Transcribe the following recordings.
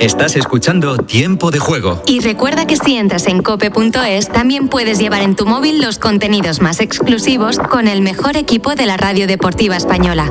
Estás escuchando Tiempo de Juego. Y recuerda que si entras en cope.es, también puedes llevar en tu móvil los contenidos más exclusivos con el mejor equipo de la radio deportiva española.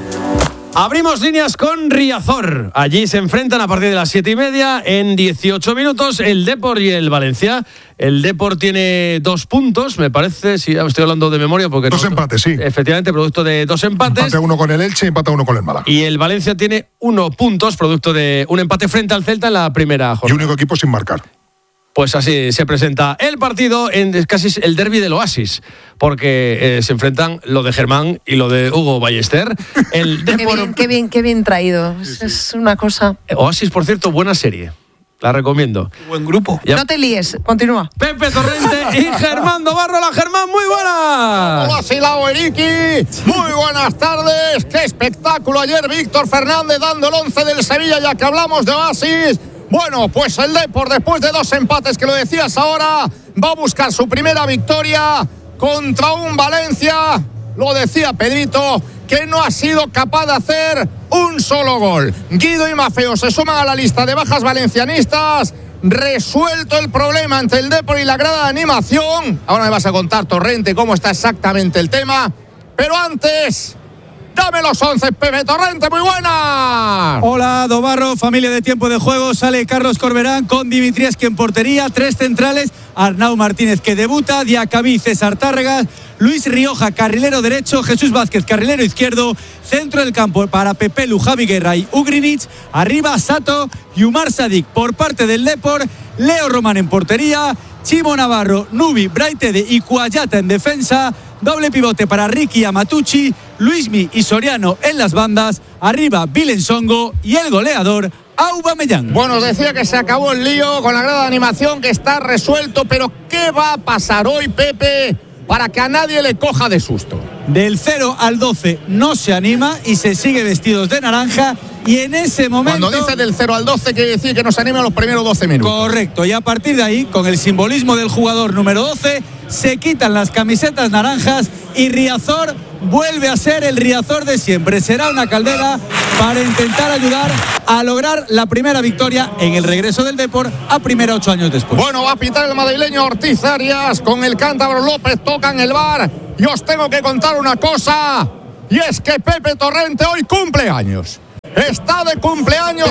Abrimos líneas con Riazor. Allí se enfrentan a partir de las 7:30 en 18 minutos el Depor y el Valencia. El Depor tiene 2 puntos, me parece, si estoy hablando de memoria. Porque 2 empates, sí. Efectivamente, producto de 2 empates. Empate 1 con el Elche y empate 1 con el Málaga. Y el Valencia tiene 1 puntos, producto de un empate frente al Celta en la primera jornada. Y único equipo sin marcar. Pues así se presenta el partido, en casi el derbi del Oasis, porque se enfrentan lo de Germán y lo de Hugo Ballester. El Depor... Qué bien traído. Sí. Es una cosa. Oasis, por cierto, buena serie. La recomiendo. Buen grupo. Ya. No te líes, continúa. Pepe Torrente y Germán Dobarro. La Germán, muy buenas. Hola, Silao Eriki. Muy buenas tardes. Qué espectáculo ayer Víctor Fernández dando el 11 del Sevilla, ya que hablamos de Oasis. Bueno, pues el Depor, después de 2 empates, que lo decías ahora, va a buscar su primera victoria contra un Valencia, lo decía Pedrito, que no ha sido capaz de hacer un solo gol. Guido y Mafeo se suman a la lista de bajas valencianistas. Resuelto el problema entre el Depor y la grada de animación. Ahora me vas a contar, Torrente, cómo está exactamente el tema. Pero antes... ¡dame los 11, Pepe Torrente! ¡Muy buena! Hola, Dobarro, familia de Tiempo de Juego. Sale Carlos Corberán con Dimitrievski en portería. 3 centrales. Arnau Martínez, que debuta. Diacabí, César Tárregas. Luis Rioja, carrilero derecho. Jesús Vázquez, carrilero izquierdo. Centro del campo para Pepelu, Javi Guerra y Ugrinic. Arriba, Sato y Umar Sadik. Por parte del Depor, Leo Román en portería. Chimo Navarro, Nubi, Braitede y Cuayata en defensa. Doble pivote para Ricky Amatucci, Luismi y Soriano en las bandas. Arriba Vilensongo y el goleador Aubameyang. Bueno, decía que se acabó el lío con la grada de animación, que está resuelto, pero ¿qué va a pasar hoy, Pepe, para que a nadie le coja de susto? Del 0 al 12 no se anima y se sigue vestidos de naranja. Y en ese momento... Cuando dice del 0 al 12 quiere decir que nos anima los primeros 12 minutos. Correcto, y a partir de ahí, con el simbolismo del jugador número 12, se quitan las camisetas naranjas y Riazor vuelve a ser el Riazor de siempre. Será una caldera para intentar ayudar a lograr la primera victoria en el regreso del Depor a primera 8 años después. Bueno, va a pitar el madrileño Ortiz Arias con el cántabro López, tocan el VAR. Y os tengo que contar una cosa, y es que Pepe Torrente hoy cumple años. Está de cumpleaños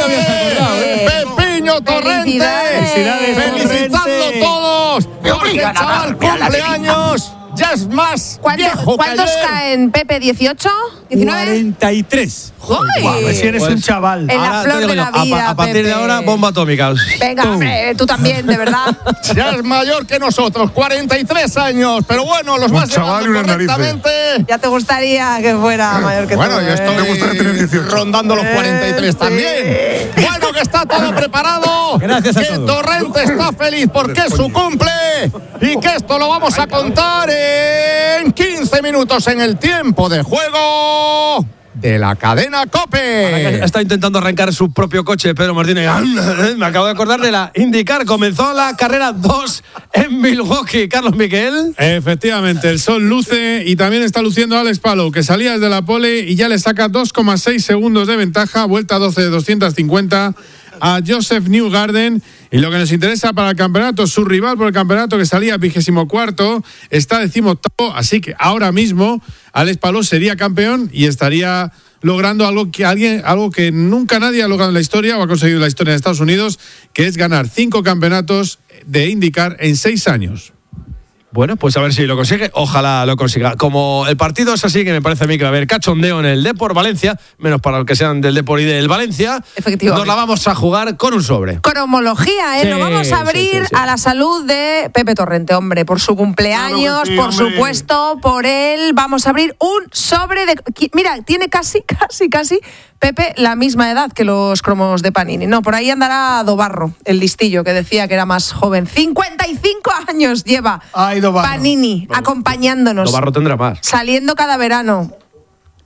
Pepiño Torrente. Felicitadlo todos. Porque el chaval cumpleaños. Ya es más viejo que ayer. ¿Cuántos caen, Pepe? ¿18? ¿19? 43. Joder, si eres un chaval. En la flor de la vida, a partir Pepe. de ahora, bomba atómica. Venga, hombre, tú también, de verdad. Ya es mayor que nosotros, 43 años. Pero bueno, los más chaval y unas correctamente. Ya te gustaría que fuera mayor que tú. Bueno, yo estoy me gustaría tener 18. rondando los 43 también. Bueno, que está todo preparado. Gracias a que todos. Torrente está feliz porque es su cumple. Y que esto lo vamos a contar en 15 minutos en el Tiempo de Juego de la cadena COPE. Está intentando arrancar su propio coche, Pedro Martínez. Me acabo de acordar de la IndyCar. Comenzó la carrera 2 en Milwaukee. Carlos Miquel. Efectivamente, el sol luce y también está luciendo Alex Palou, que salía desde la pole y ya le saca 2,6 segundos de ventaja, vuelta 12 de 250 a Joseph Newgarden. Y lo que nos interesa para el campeonato, su rival por el campeonato, que salía 24º, está 18º, así que ahora mismo Alex Palou sería campeón y estaría logrando algo que nunca nadie ha logrado en la historia o ha conseguido en la historia de Estados Unidos, que es ganar 5 campeonatos de IndyCar en 6 años. Bueno, pues a ver si lo consigue. Ojalá lo consiga. Como el partido es así, que me parece a mí que va a haber cachondeo en el Depor Valencia, menos para los que sean del Depor y del Valencia. Efectivamente. Nos la vamos a jugar con un sobre. Cromología, ¿eh? Sí, lo vamos a abrir sí. a la salud de Pepe Torrente, hombre, por su cumpleaños, Claro que sí, por hombre. supuesto, por él. Vamos a abrir un sobre de... Mira, tiene casi, Pepe, la misma edad que los cromos de Panini. No, por ahí andará Dobarro, el listillo, que decía que era más joven. 55 años lleva Panini acompañándonos. Dobarro tendrá más. Saliendo cada verano.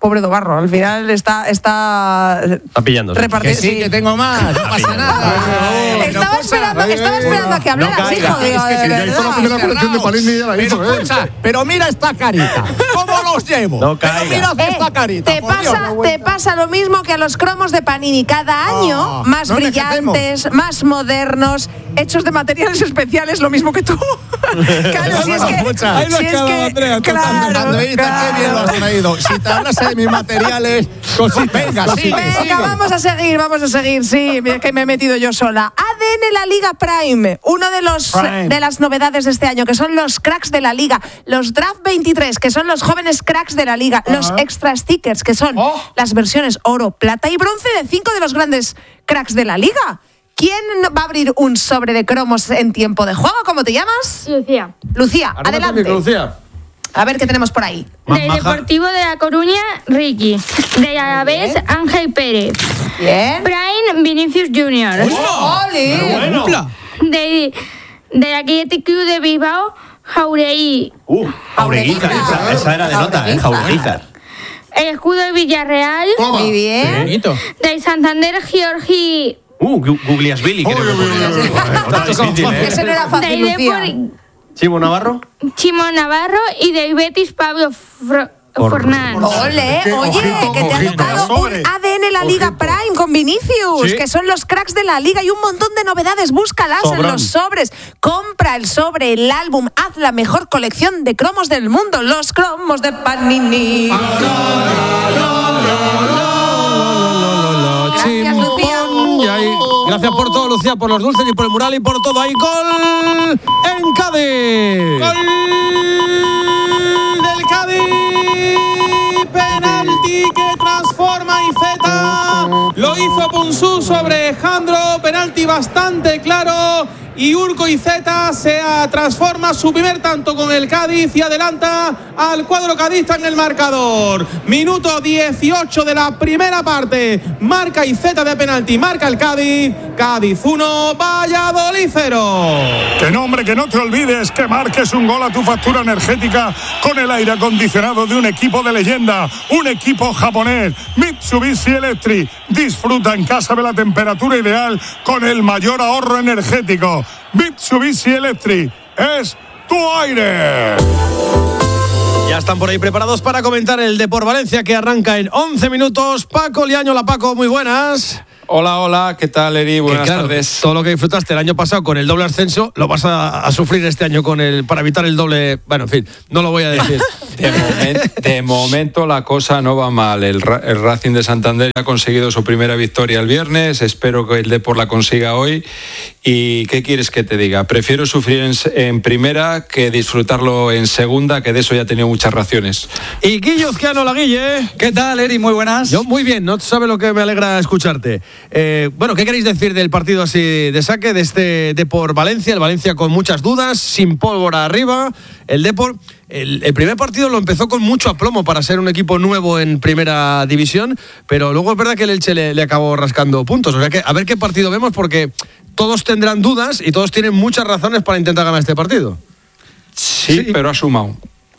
pobre Dobarro, al final está pillando. Que sí, que tengo más, no pasa nada. Estaba esperando a que hablaras, hijo. Es que ya hizo la primera colección de Panini y ya la hizo, Pero mira esta carita, ¿cómo los llevo? No caiga. Pero mira esta carita. Te pasa lo mismo que a los cromos de Panini. Cada año más brillantes, más modernos, hechos de materiales especiales, lo mismo que tú. Claro, si es que claro, Andreita, qué bien lo has traído. Si te hablase de mis materiales, venga, sigue. Vamos a seguir, sí, mira que me he metido yo sola. ADN La Liga Prime, uno de las novedades de este año, que son los cracks de la Liga, los Draft 23, que son los jóvenes cracks de la Liga, los extra stickers, que son las versiones oro, plata y bronce de 5 de los grandes cracks de la Liga. ¿Quién va a abrir un sobre de cromos en tiempo de juego? ¿Cómo te llamas? Lucía, adelante. Lucía. A ver qué tenemos por ahí. Del Deportivo de La Coruña, Ricky. De Alavés, Ángel Pérez. Bien. Prime, Vinicius Junior. Bueno. Del Athletic Club de Bilbao, Jauregui. Jaureguizar. Esa era de nota, Jaureguizar. El escudo de Villarreal. Muy bien. Bonito. Del Santander, Giorgi. Gugliasvili, creo que Ese no era fácil, Lucía. Chimo Navarro. Y del Betis, Pablo Fornán. Ole, oye, que te ha tocado un ADN La Liga Prime con Vinicius, que son los cracks de la Liga y un montón de novedades. Búscalas en los sobres. Compra el sobre, el álbum, haz la mejor colección de cromos del mundo. Los cromos de Panini. Gracias, Lucía. Gracias por todo, Lucía, por los dulces y por el mural y por todo. Ahí, gol en Cádiz. ¡Gol del Cádiz! Penalti que transforma Iceta. Lo hizo Ponsú sobre Jandro. Penalti bastante claro. Y Urko Iceta se transforma su primer tanto con el Cádiz y adelanta al cuadro cadista en el marcador. Minuto 18 de la primera parte. Marca Iceta de penalti, marca el Cádiz. Cádiz 1, Valladolid 0. Que no, hombre, que no te olvides que marques un gol a tu factura energética con el aire acondicionado de un equipo de leyenda, un equipo japonés, Mitsubishi Electric. Disfruta en casa de la temperatura ideal con el mayor ahorro energético. Mitsubishi Electric es tu aire. Ya están por ahí preparados para comentar el Depor Valencia, que arranca en 11 minutos. Paco Liaño, hola Paco, muy buenas. Hola, ¿qué tal, Eri? Buenas tardes. Todo lo que disfrutaste el año pasado con el doble ascenso lo vas a sufrir este año para evitar el doble. Bueno, en fin, no lo voy a decir. De momento la cosa no va mal. El Racing de Santander ha conseguido su primera victoria el viernes. Espero que el Depor la consiga hoy. ¿Y qué quieres que te diga? Prefiero sufrir en primera que disfrutarlo en segunda, que de eso ya he tenido muchas raciones. Y Guille Uzquiano, la Guille. ¿Qué tal, Eri? Muy buenas. Yo muy bien, no sabes lo que me alegra escucharte. Bueno, ¿qué queréis decir del partido así de saque, de este Depor Valencia? El Valencia con muchas dudas, sin pólvora arriba. El Depor, el primer partido lo empezó con mucho aplomo para ser un equipo nuevo en primera división, pero luego es verdad que el Elche le acabó rascando puntos. O sea que a ver qué partido vemos, porque todos tendrán dudas y todos tienen muchas razones para intentar ganar este partido. Sí. Pero ha sumado.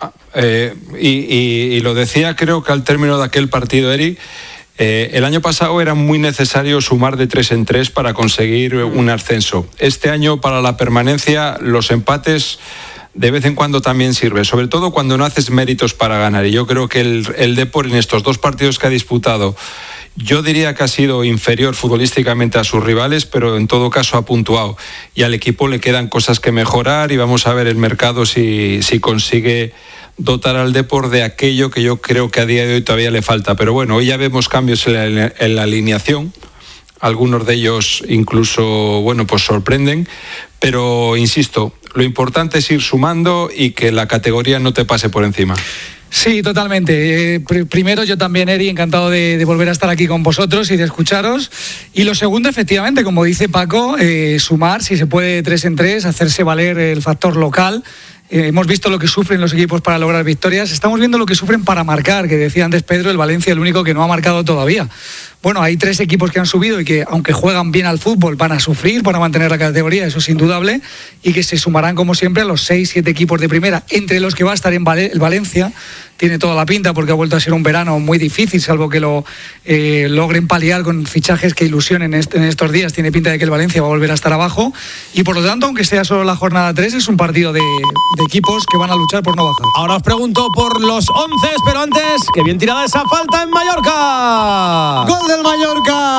Y lo decía, creo que al término de aquel partido, Eric, el año pasado era muy necesario sumar de 3 en 3 para conseguir un ascenso. Este año, para la permanencia, los empates de vez en cuando también sirve, sobre todo cuando no haces méritos para ganar. Y yo creo que el Depor en estos 2 partidos que ha disputado, yo diría que ha sido inferior futbolísticamente a sus rivales, pero en todo caso ha puntuado. Y al equipo le quedan cosas que mejorar y vamos a ver el mercado si consigue dotar al Depor de aquello que yo creo que a día de hoy todavía le falta. Pero bueno, hoy ya vemos cambios en la alineación. Algunos de ellos incluso, pues sorprenden. Pero insisto, lo importante es ir sumando y que la categoría no te pase por encima. Sí, totalmente. Primero, yo también, Eri, encantado de volver a estar aquí con vosotros y de escucharos. Y lo segundo, efectivamente, como dice Paco, sumar, si se puede, 3 en 3, hacerse valer el factor local. Hemos visto lo que sufren los equipos para lograr victorias. Estamos viendo lo que sufren para marcar, que decía antes Pedro, el Valencia el único que no ha marcado todavía. bueno, hay 3 equipos que han subido y que, aunque juegan bien al fútbol, van a sufrir para mantener la categoría, eso es indudable, y que se sumarán, como siempre, a los 6-7 equipos de primera, entre los que va a estar el Valencia. Tiene toda la pinta porque ha vuelto a ser un verano muy difícil, salvo que lo logren paliar con fichajes que ilusionen en estos días. Tiene pinta de que el Valencia va a volver a estar abajo y, por lo tanto, aunque sea solo la jornada 3, es un partido de equipos que van a luchar por no bajar. Ahora os pregunto por los 11, pero antes, que bien tirada esa falta en Mallorca. Gol del Mallorca,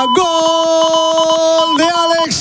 gol de Alex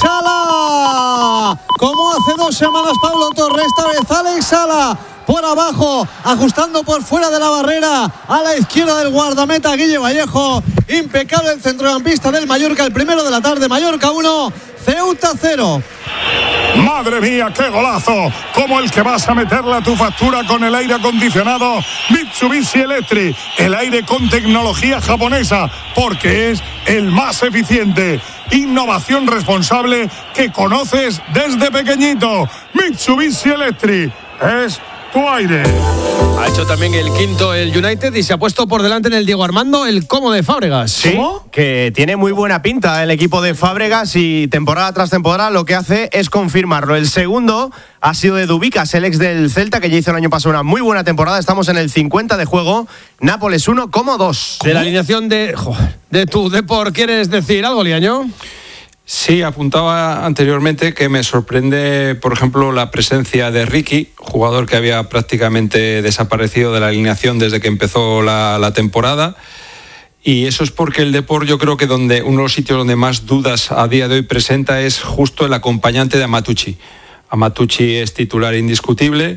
Sala. Como hace 2 semanas Pablo Torres, esta vez Alex Sala por abajo, ajustando por fuera de la barrera a la izquierda del guardameta Guille Vallejo. Impecable el centrocampista del Mallorca, el primero de la tarde. Mallorca 1, Ceuta 0. Madre mía, qué golazo, como el que vas a meterle a tu factura con el aire acondicionado Mitsubishi Electric, el aire con tecnología japonesa, porque es el más eficiente. Innovación responsable que conoces desde pequeñito. Mitsubishi Electric es tu aire. Ha hecho también el quinto el United y se ha puesto por delante en el Diego Armando el Como de Fábregas. Sí, ¿cómo? Que tiene muy buena pinta el equipo de Fábregas y temporada tras temporada lo que hace es confirmarlo. El segundo ha sido de Dubicas, el ex del Celta, que ya hizo el año pasado una muy buena temporada. Estamos en el 50 de juego. Nápoles 1, Como 2. De la alineación de tu Depor, ¿quieres decir algo, Liaño? Sí, apuntaba anteriormente que me sorprende, por ejemplo, la presencia de Ricky, jugador que había prácticamente desaparecido de la alineación desde que empezó la temporada. Y eso es porque el Depor, yo creo que uno de los sitios donde más dudas a día de hoy presenta es justo el acompañante de Amatucci. Amatucci es titular indiscutible.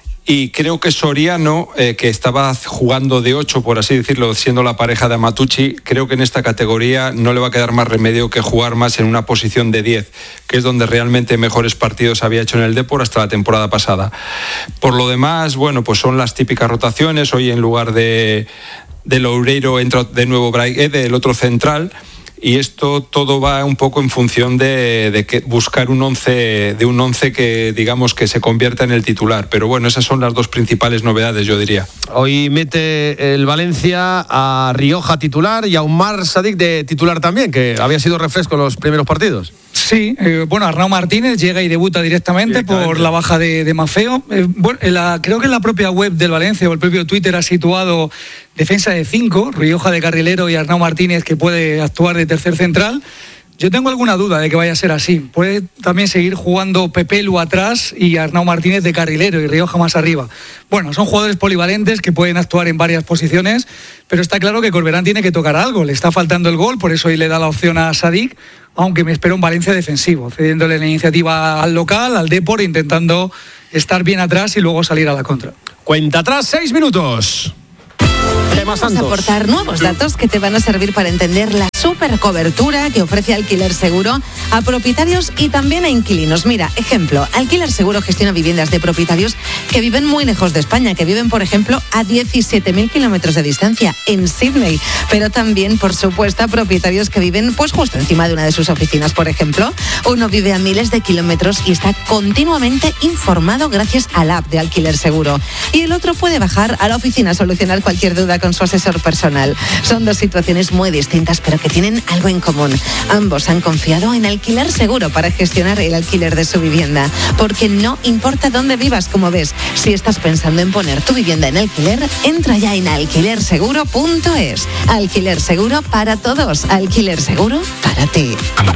Y creo que Soriano, que estaba jugando de 8, por así decirlo, siendo la pareja de Amatucci, creo que en esta categoría no le va a quedar más remedio que jugar más en una posición de 10, que es donde realmente mejores partidos había hecho en el Depor hasta la temporada pasada. Por lo demás, bueno, pues son las típicas rotaciones. Hoy en lugar de Loureiro entra de nuevo Braiguet, el otro central. Y esto todo va un poco en función de que buscar un 11 que digamos que se convierta en el titular. Pero bueno, esas son las 2 principales novedades, yo diría. Hoy mete el Valencia a Rioja titular y a Umar Sadik de titular también, que había sido refresco en los primeros partidos. Sí, bueno, Arnau Martínez llega y debuta directamente por la baja de Mafeo. Creo que en la propia web del Valencia o el propio Twitter ha situado defensa de 5, Rioja de carrilero y Arnau Martínez, que puede actuar de tercer central. Yo tengo alguna duda de que vaya a ser así. Puede también seguir jugando Pepe Lu atrás y Arnau Martínez de carrilero y Rioja más arriba. Bueno, son jugadores polivalentes que pueden actuar en varias posiciones, pero está claro que Corberán tiene que tocar algo. Le está faltando el gol, por eso hoy le da la opción a Sadik, aunque me espero un Valencia defensivo, cediéndole la iniciativa al local, al Depor, intentando estar bien atrás y luego salir a la contra. Cuenta atrás, 6 minutos. Vamos a aportar nuevos datos que te van a servir para entender la supercobertura que ofrece Alquiler Seguro a propietarios y también a inquilinos. Mira, ejemplo, Alquiler Seguro gestiona viviendas de propietarios que viven muy lejos de España, que viven, por ejemplo, a 17.000 kilómetros de distancia en Sydney, pero también, por supuesto, a propietarios que viven pues justo encima de una de sus oficinas, por ejemplo. Uno vive a miles de kilómetros y está continuamente informado gracias al app de Alquiler Seguro. Y el otro puede bajar a la oficina a solucionar cualquier duda con su asesor personal. Son 2 situaciones muy distintas, pero que tienen algo en común. Ambos han confiado en Alquiler Seguro para gestionar el alquiler de su vivienda, porque no importa dónde vivas, como ves. Si estás pensando en poner tu vivienda en alquiler, entra ya en alquilerseguro.es. Alquiler Seguro para todos. Alquiler Seguro para ti.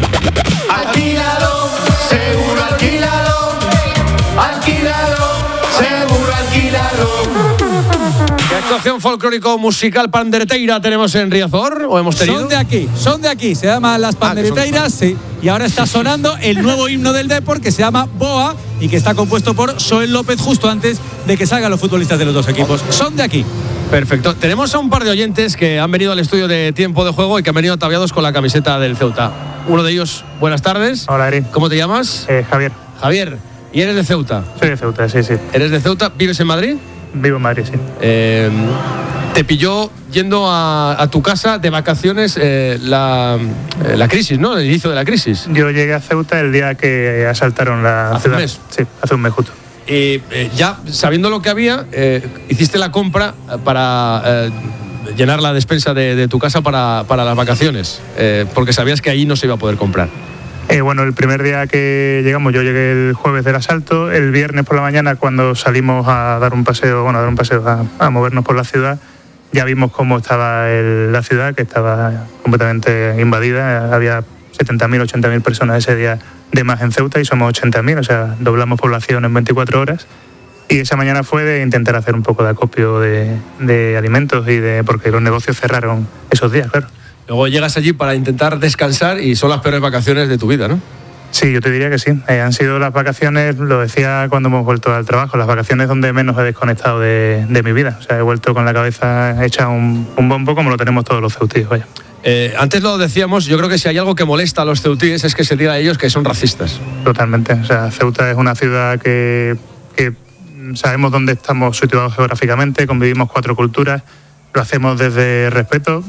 Alquílalo, seguro alquílalo. Alquílalo, seguro alquílalo. ¿Qué actuación folclórico-musical pandereteira tenemos en Riazor? ¿O hemos tenido? Son de aquí. Se llaman las pandereteiras, sí. Y ahora está sonando el nuevo himno del Depor, que se llama Boa y que está compuesto por Soel López justo antes de que salgan los futbolistas de los 2 equipos. Son de aquí. Perfecto. Tenemos a un par de oyentes que han venido al estudio de Tiempo de Juego y que han venido ataviados con la camiseta del Ceuta. Uno de ellos, buenas tardes. Hola, Eri. ¿Cómo te llamas? Javier. Javier. ¿Y eres de Ceuta? Soy de Ceuta, sí. ¿Eres de Ceuta? ¿Vives en Madrid? Vivo en Madrid, sí. Te pilló yendo a tu casa de vacaciones la crisis, ¿no? El inicio de la crisis. Yo llegué a Ceuta el día que asaltaron la ciudad. ¿Hace un mes? Sí, hace un mes justo. Ya sabiendo lo que había, hiciste la compra para llenar la despensa de tu casa para las vacaciones, porque sabías que allí no se iba a poder comprar. Bueno, el primer día que llegamos, yo llegué el jueves del asalto. El viernes por la mañana, cuando salimos a dar un paseo, a movernos por la ciudad, ya vimos cómo estaba la ciudad, que estaba completamente invadida. Había 70.000, 80.000 personas ese día de más en Ceuta y somos 80.000, o sea, doblamos población en 24 horas. Y esa mañana fue de intentar hacer un poco de acopio de alimentos porque los negocios cerraron esos días, claro. Luego llegas allí para intentar descansar y son las peores vacaciones de tu vida, ¿no? Sí, yo te diría que sí. Han sido las vacaciones, lo decía cuando hemos vuelto al trabajo, las vacaciones donde menos he desconectado de mi vida. O sea, he vuelto con la cabeza hecha un bombo como lo tenemos todos los ceutíes, vaya. Antes lo decíamos, yo creo que si hay algo que molesta a los ceutíes es que se diga a ellos que son racistas. Totalmente. O sea, Ceuta es una ciudad que sabemos dónde estamos situados geográficamente, convivimos 4 culturas. Lo hacemos desde respeto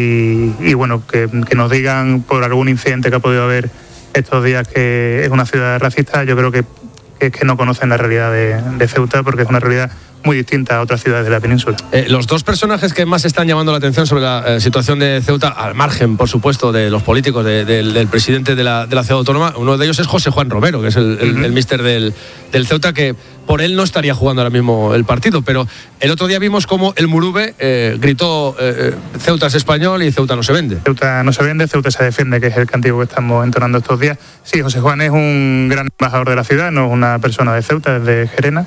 y bueno, que nos digan por algún incidente que ha podido haber estos días que es una ciudad racista, yo creo que es que no conocen la realidad de Ceuta, porque es una realidad muy distinta a otras ciudades de la península. Los dos personajes que más están llamando la atención sobre la situación de Ceuta, al margen, por supuesto, de los políticos, del presidente de la ciudad autónoma, uno de ellos es José Juan Romero, que es el míster del Ceuta, que por él no estaría jugando ahora mismo el partido, pero el otro día vimos cómo el Murube gritó Ceuta es español y Ceuta no se vende. Ceuta no se vende, Ceuta se defiende, que es el cántico que estamos entonando estos días. Sí, José Juan es un gran embajador de la ciudad, no es una persona de Ceuta, es de Gerena,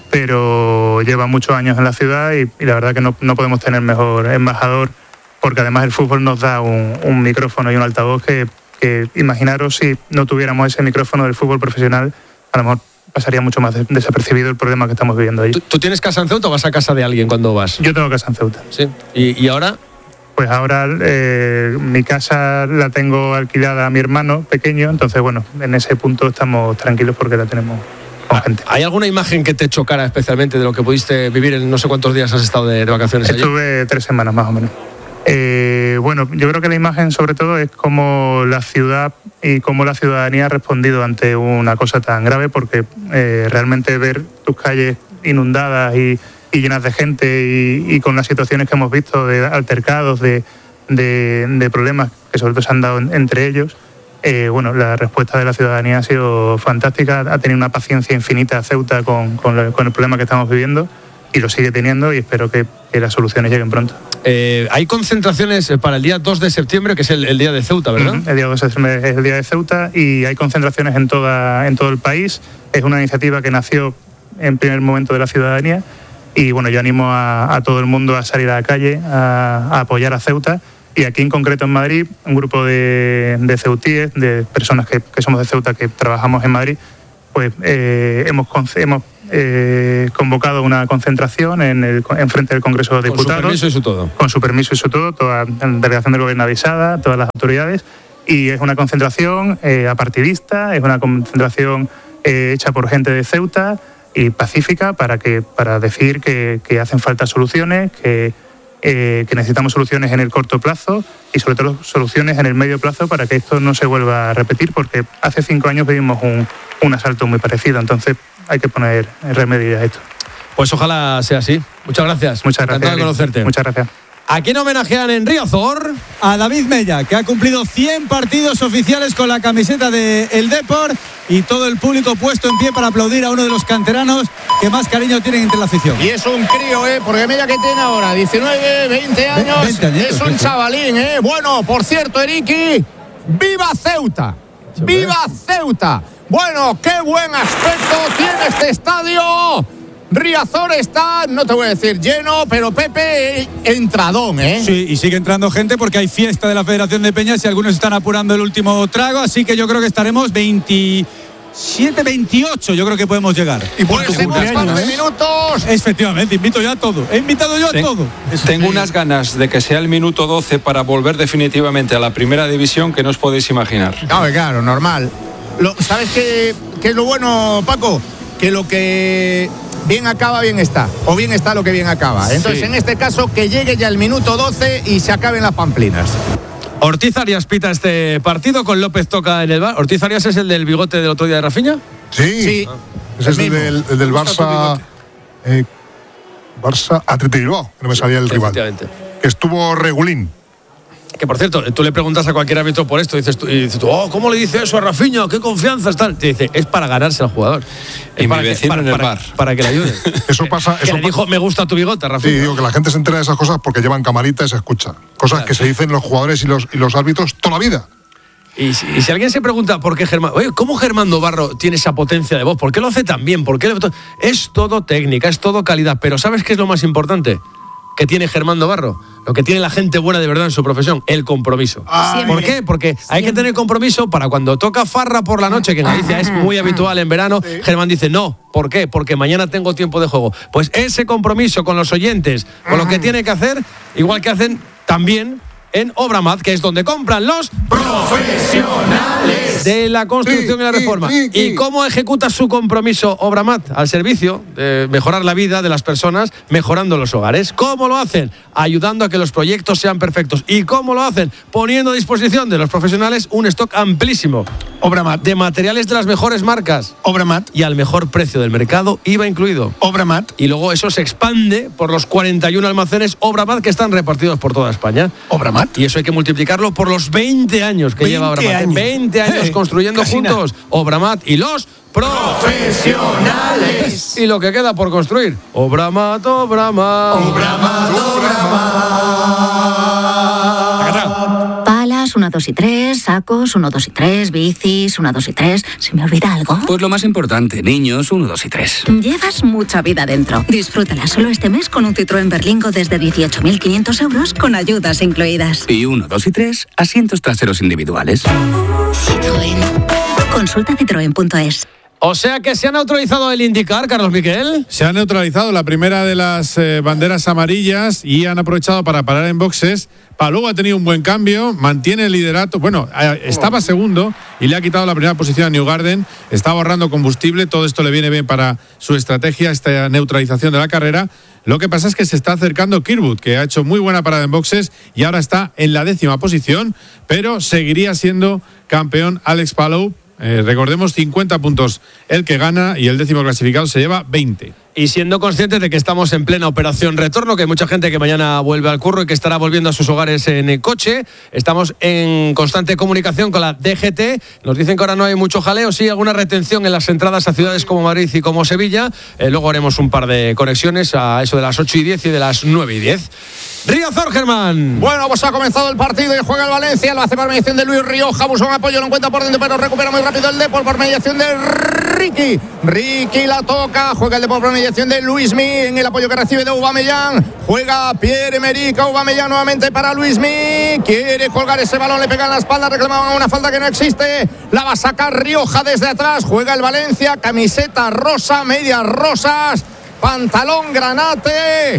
pero lleva muchos años en la ciudad y la verdad que no podemos tener mejor embajador, porque además el fútbol nos da un micrófono y un altavoz que imaginaros si no tuviéramos ese micrófono del fútbol profesional, a lo mejor pasaría mucho más desapercibido el problema que estamos viviendo allí. ¿Tú tienes casa en Ceuta o vas a casa de alguien cuando vas? Yo tengo casa en Ceuta. Sí. ¿Y ahora? Pues ahora mi casa la tengo alquilada a mi hermano pequeño, entonces bueno, en ese punto estamos tranquilos porque la tenemos con gente. ¿Hay alguna imagen que te chocara especialmente de lo que pudiste vivir en no sé cuántos días has estado de vacaciones allí? Estuve 3 semanas más o menos. Bueno, yo creo que la imagen sobre todo es cómo la ciudad y cómo la ciudadanía ha respondido ante una cosa tan grave, porque realmente ver tus calles inundadas y llenas de gente y con las situaciones que hemos visto de altercados, de problemas que sobre todo se han dado entre ellos, bueno, la respuesta de la ciudadanía ha sido fantástica, ha tenido una paciencia infinita Ceuta con el problema que estamos viviendo y lo sigue teniendo, y espero que las soluciones lleguen pronto. Hay concentraciones para el día 2 de septiembre, que es el día de Ceuta, ¿verdad? El día 2 de septiembre es el día de Ceuta y hay concentraciones en todo el país. Es una iniciativa que nació en primer momento de la ciudadanía y bueno, yo animo a todo el mundo a salir a la calle, a apoyar a Ceuta. Y aquí en concreto en Madrid, un grupo de ceutíes, de personas que somos de Ceuta, que trabajamos en Madrid, pues hemos convocado una concentración en frente del Congreso de Diputados. Con su permiso y su todo. Con su permiso y su todo, toda la delegación del gobierno avisada, todas las autoridades. Y es una concentración apartidista, es una concentración hecha por gente de Ceuta y pacífica para decir que hacen falta soluciones, que necesitamos soluciones en el corto plazo y sobre todo soluciones en el medio plazo para que esto no se vuelva a repetir, porque hace 5 años vivimos un asalto muy parecido, entonces hay que poner remedio a esto. Pues ojalá sea así. Muchas gracias. Muchas gracias. Encantado de conocerte. Muchas gracias. ¿A quién homenajean en Riazor? A David Mella, que ha cumplido 100 partidos oficiales con la camiseta del Depor, y todo el público puesto en pie para aplaudir a uno de los canteranos que más cariño tienen entre la afición. Y es un crío, porque Mella que tiene ahora 19, 20 años, 20 años, es un chavalín, Bueno, por cierto, Eriki, ¡viva Ceuta! ¡Viva Ceuta! Bueno, qué buen aspecto tiene este estadio. Riazor está, no te voy a decir lleno, pero Pepe, entradón, Sí, y sigue entrando gente porque hay fiesta de la Federación de Peñas y algunos están apurando el último trago, así que yo creo que estaremos 27, 28, yo creo que podemos llegar. Y por últimos par de minutos. Efectivamente, invito yo a todo. He invitado yo a todo. Tengo unas ganas de que sea el minuto 12 para volver definitivamente a la primera división que no os podéis imaginar. Claro, normal. ¿Sabes qué es lo bueno, Paco? Que lo que bien acaba, bien está. O bien está lo que bien acaba. Entonces, en este caso, que llegue ya el minuto 12 y se acaben las pamplinas. Ortiz Arias pita este partido, con López toca en el bar. ¿Ortiz Arias es el del bigote del otro día de Rafinha? Sí. Ese es el del Barça. Barça Athletic Bilbao, que no me salía el rival. estuvo regulín. Que por cierto, tú le preguntas a cualquier árbitro por esto, y dices tú, ¿cómo le dice eso a Rafinha? ¿Qué confianza está? Te dice, es para ganarse al jugador. Y mi vecino en el bar. Para que le ayude. Eso pasa. Que le dijo, me gusta tu bigote, Rafinha. Sí, digo que la gente se entera de esas cosas porque llevan camarita y se escucha. Cosas que se dicen los jugadores y los árbitros toda la vida. Y si alguien se pregunta por qué ¿cómo Germán Navarro tiene esa potencia de voz? ¿Por qué lo hace tan bien? Es todo técnica, es todo calidad. Pero ¿sabes qué es lo más importante que tiene Germán Navarro? Lo que tiene la gente buena de verdad en su profesión, el compromiso. ¿Por qué? Porque hay que tener compromiso para cuando toca farra por la noche, que en Galicia es muy habitual en verano. Germán dice, no, ¿por qué? Porque mañana tengo tiempo de juego. Pues ese compromiso con los oyentes, con lo que tiene que hacer, igual que hacen también en Obramat, que es donde compran los profesionales de la construcción y la reforma. ¿Y cómo ejecuta su compromiso Obramat? Al servicio de mejorar la vida de las personas, mejorando los hogares. ¿Cómo lo hacen? Ayudando a que los proyectos sean perfectos. ¿Y cómo lo hacen? Poniendo a disposición de los profesionales un stock amplísimo. Obramat. De materiales de las mejores marcas. Obramat. Y al mejor precio del mercado, IVA incluido. Obramat. Y luego eso se expande por los 41 almacenes Obramat que están repartidos por toda España. Obramat. Y eso hay que multiplicarlo por los 20 años que lleva Obramat. 20 años construyendo juntos Obramat y los profesionales. Y lo que queda por construir. Obramat, Obramat. Obramat, Obramat. Palas, 1, 2 y 3, sacos, 1, 2 y 3, bicis, 1, 2 y 3. ¿Se me olvida algo? Pues lo más importante, niños, 1, 2 y 3. Llevas mucha vida dentro. Disfrútala solo este mes con un Citroën Berlingo desde 18.500 euros con ayudas incluidas. Y 1, 2 y 3, asientos traseros individuales. Citroën. Consulta citroen.es. O sea que se ha neutralizado el IndyCar, Carlos Miquel. Se ha neutralizado la primera de las banderas amarillas y han aprovechado para parar en boxes. Palou ha tenido un buen cambio, mantiene el liderato. Bueno, estaba segundo y le ha quitado la primera posición a Newgarden. Estaba ahorrando combustible. Todo esto le viene bien para su estrategia, esta neutralización de la carrera. Lo que pasa es que se está acercando Kirkwood, que ha hecho muy buena parada en boxes y ahora está en la 10ª posición, pero seguiría siendo campeón Alex Palou. Recordemos 50 puntos el que gana y el 10º clasificado se lleva 20. Y siendo conscientes de que estamos en plena operación retorno, que hay mucha gente que mañana vuelve al curro y que estará volviendo a sus hogares en el coche, estamos en constante comunicación con la DGT. Nos dicen que ahora no hay mucho jaleo, sí alguna retención en las entradas a ciudades como Madrid y como Sevilla. Luego haremos un par de conexiones a eso de las 8:10 y de las 9:10. Riazor, Germán. Bueno, pues ha comenzado el partido y juega el Valencia. Lo hace por mediación de Luis Rioja. Busca un apoyo, lo encuentra por dentro, pero recupera muy rápido el Depor por mediación de Ricky. Ricky la toca. Juega el Depor por mediación de Luismi. En el apoyo que recibe de Aubameyang. Juega Pierre-Emerick Aubameyang nuevamente para Luismi. Quiere colgar ese balón, le pega en la espalda. Reclamaban una falta que no existe. La va a sacar Rioja desde atrás. Juega el Valencia. Camiseta rosa, medias rosas. Pantalón granate.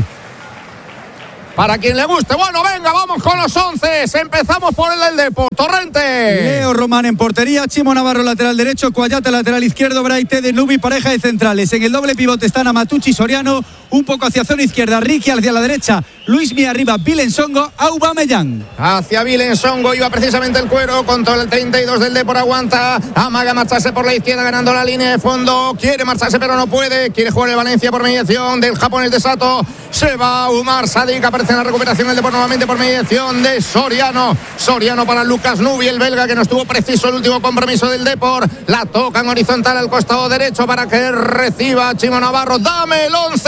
Para quien le guste. Bueno, venga, vamos con los 11. Empezamos por el del Depor. Torrente. Leo Román en portería, Chimo Navarro lateral derecho, Coayata lateral izquierdo, Braite de Nubi, pareja de centrales. En el doble pivote están Amatucci, Soriano, un poco hacia zona izquierda, Ricky hacia la derecha, Luismi arriba, Vilensongo, Aubameyang. Hacia Vilensongo iba precisamente el Cuero, contra el 32 del Depor, aguanta, amaga marcharse por la izquierda ganando la línea de fondo, quiere marcharse pero no puede, quiere jugar el Valencia por mediación del japonés de Sato, se va Umar Sadik, aparece en la recuperación el Depor nuevamente por mediación de Soriano. Soriano para Lucas Nubi, el belga, que no estuvo preciso el último compromiso del Depor. La toca en horizontal al costado derecho para que reciba Chimo Navarro. Dame el 11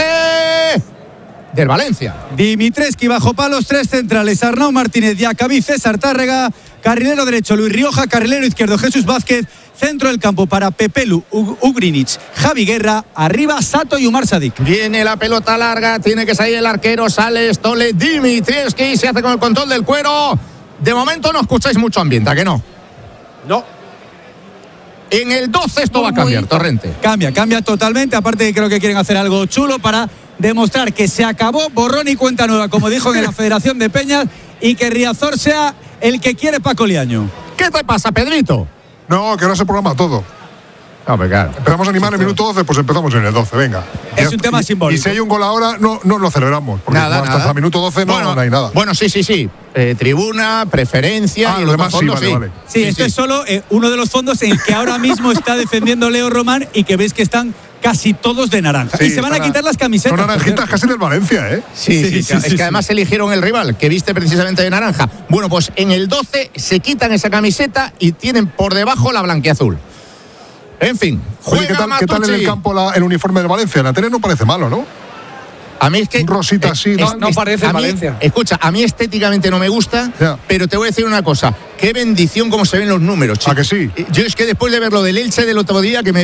del Valencia. Dimitreski bajo palos, 3 centrales, Arnau Martínez, Diacabí, César Tárrega, carrilero derecho Luis Rioja, carrilero izquierdo Jesús Vázquez, centro del campo para Pepelu, Ugrinic, Javi Guerra, arriba Sato y Umar Sadik. Viene la pelota larga, tiene que salir el arquero, sale Stole Dimitreski, se hace con el control del Cuero. De momento no escucháis mucho ambiente, ¿a que no? No. En el 12 esto va a cambiar, Torrente. Cambia totalmente, aparte que creo que quieren hacer algo chulo para demostrar que se acabó, borrón y cuenta nueva, como dijo en la Federación de Peñas, y que Riazor sea el que quiere Paco Liaño. ¿Qué te pasa, Pedrito? No, que ahora se programa todo. No, claro. Empezamos a animar en el minuto 12, pues empezamos en el 12, venga. Es un tema simbólico. Y si hay un gol ahora, no lo celebramos. Porque nada. Hasta el minuto 12 no hay nada. Bueno, sí. Tribuna, preferencia y lo demás fondos, sí, vale. Sí, esto es solo uno de los fondos en que ahora mismo está defendiendo Leo Román y que veis que están casi todos de naranja. Sí, y se van a quitar las camisetas. Son naranjitas casi del Valencia, ¿eh? Sí, es que además eligieron el rival, que viste precisamente de naranja. Bueno, pues en el 12 se quitan esa camiseta y tienen por debajo la blanquiazul. En fin, Oye, ¿qué tal en el campo el uniforme del Valencia? En la tele no parece malo, ¿no? A mí es que... Un rosita así, no parece Valencia. Escucha, a mí estéticamente no me gusta, pero te voy a decir una cosa. Qué bendición cómo se ven los números, chico. ¿A que sí? Yo es que después de ver lo del Elche del otro día, que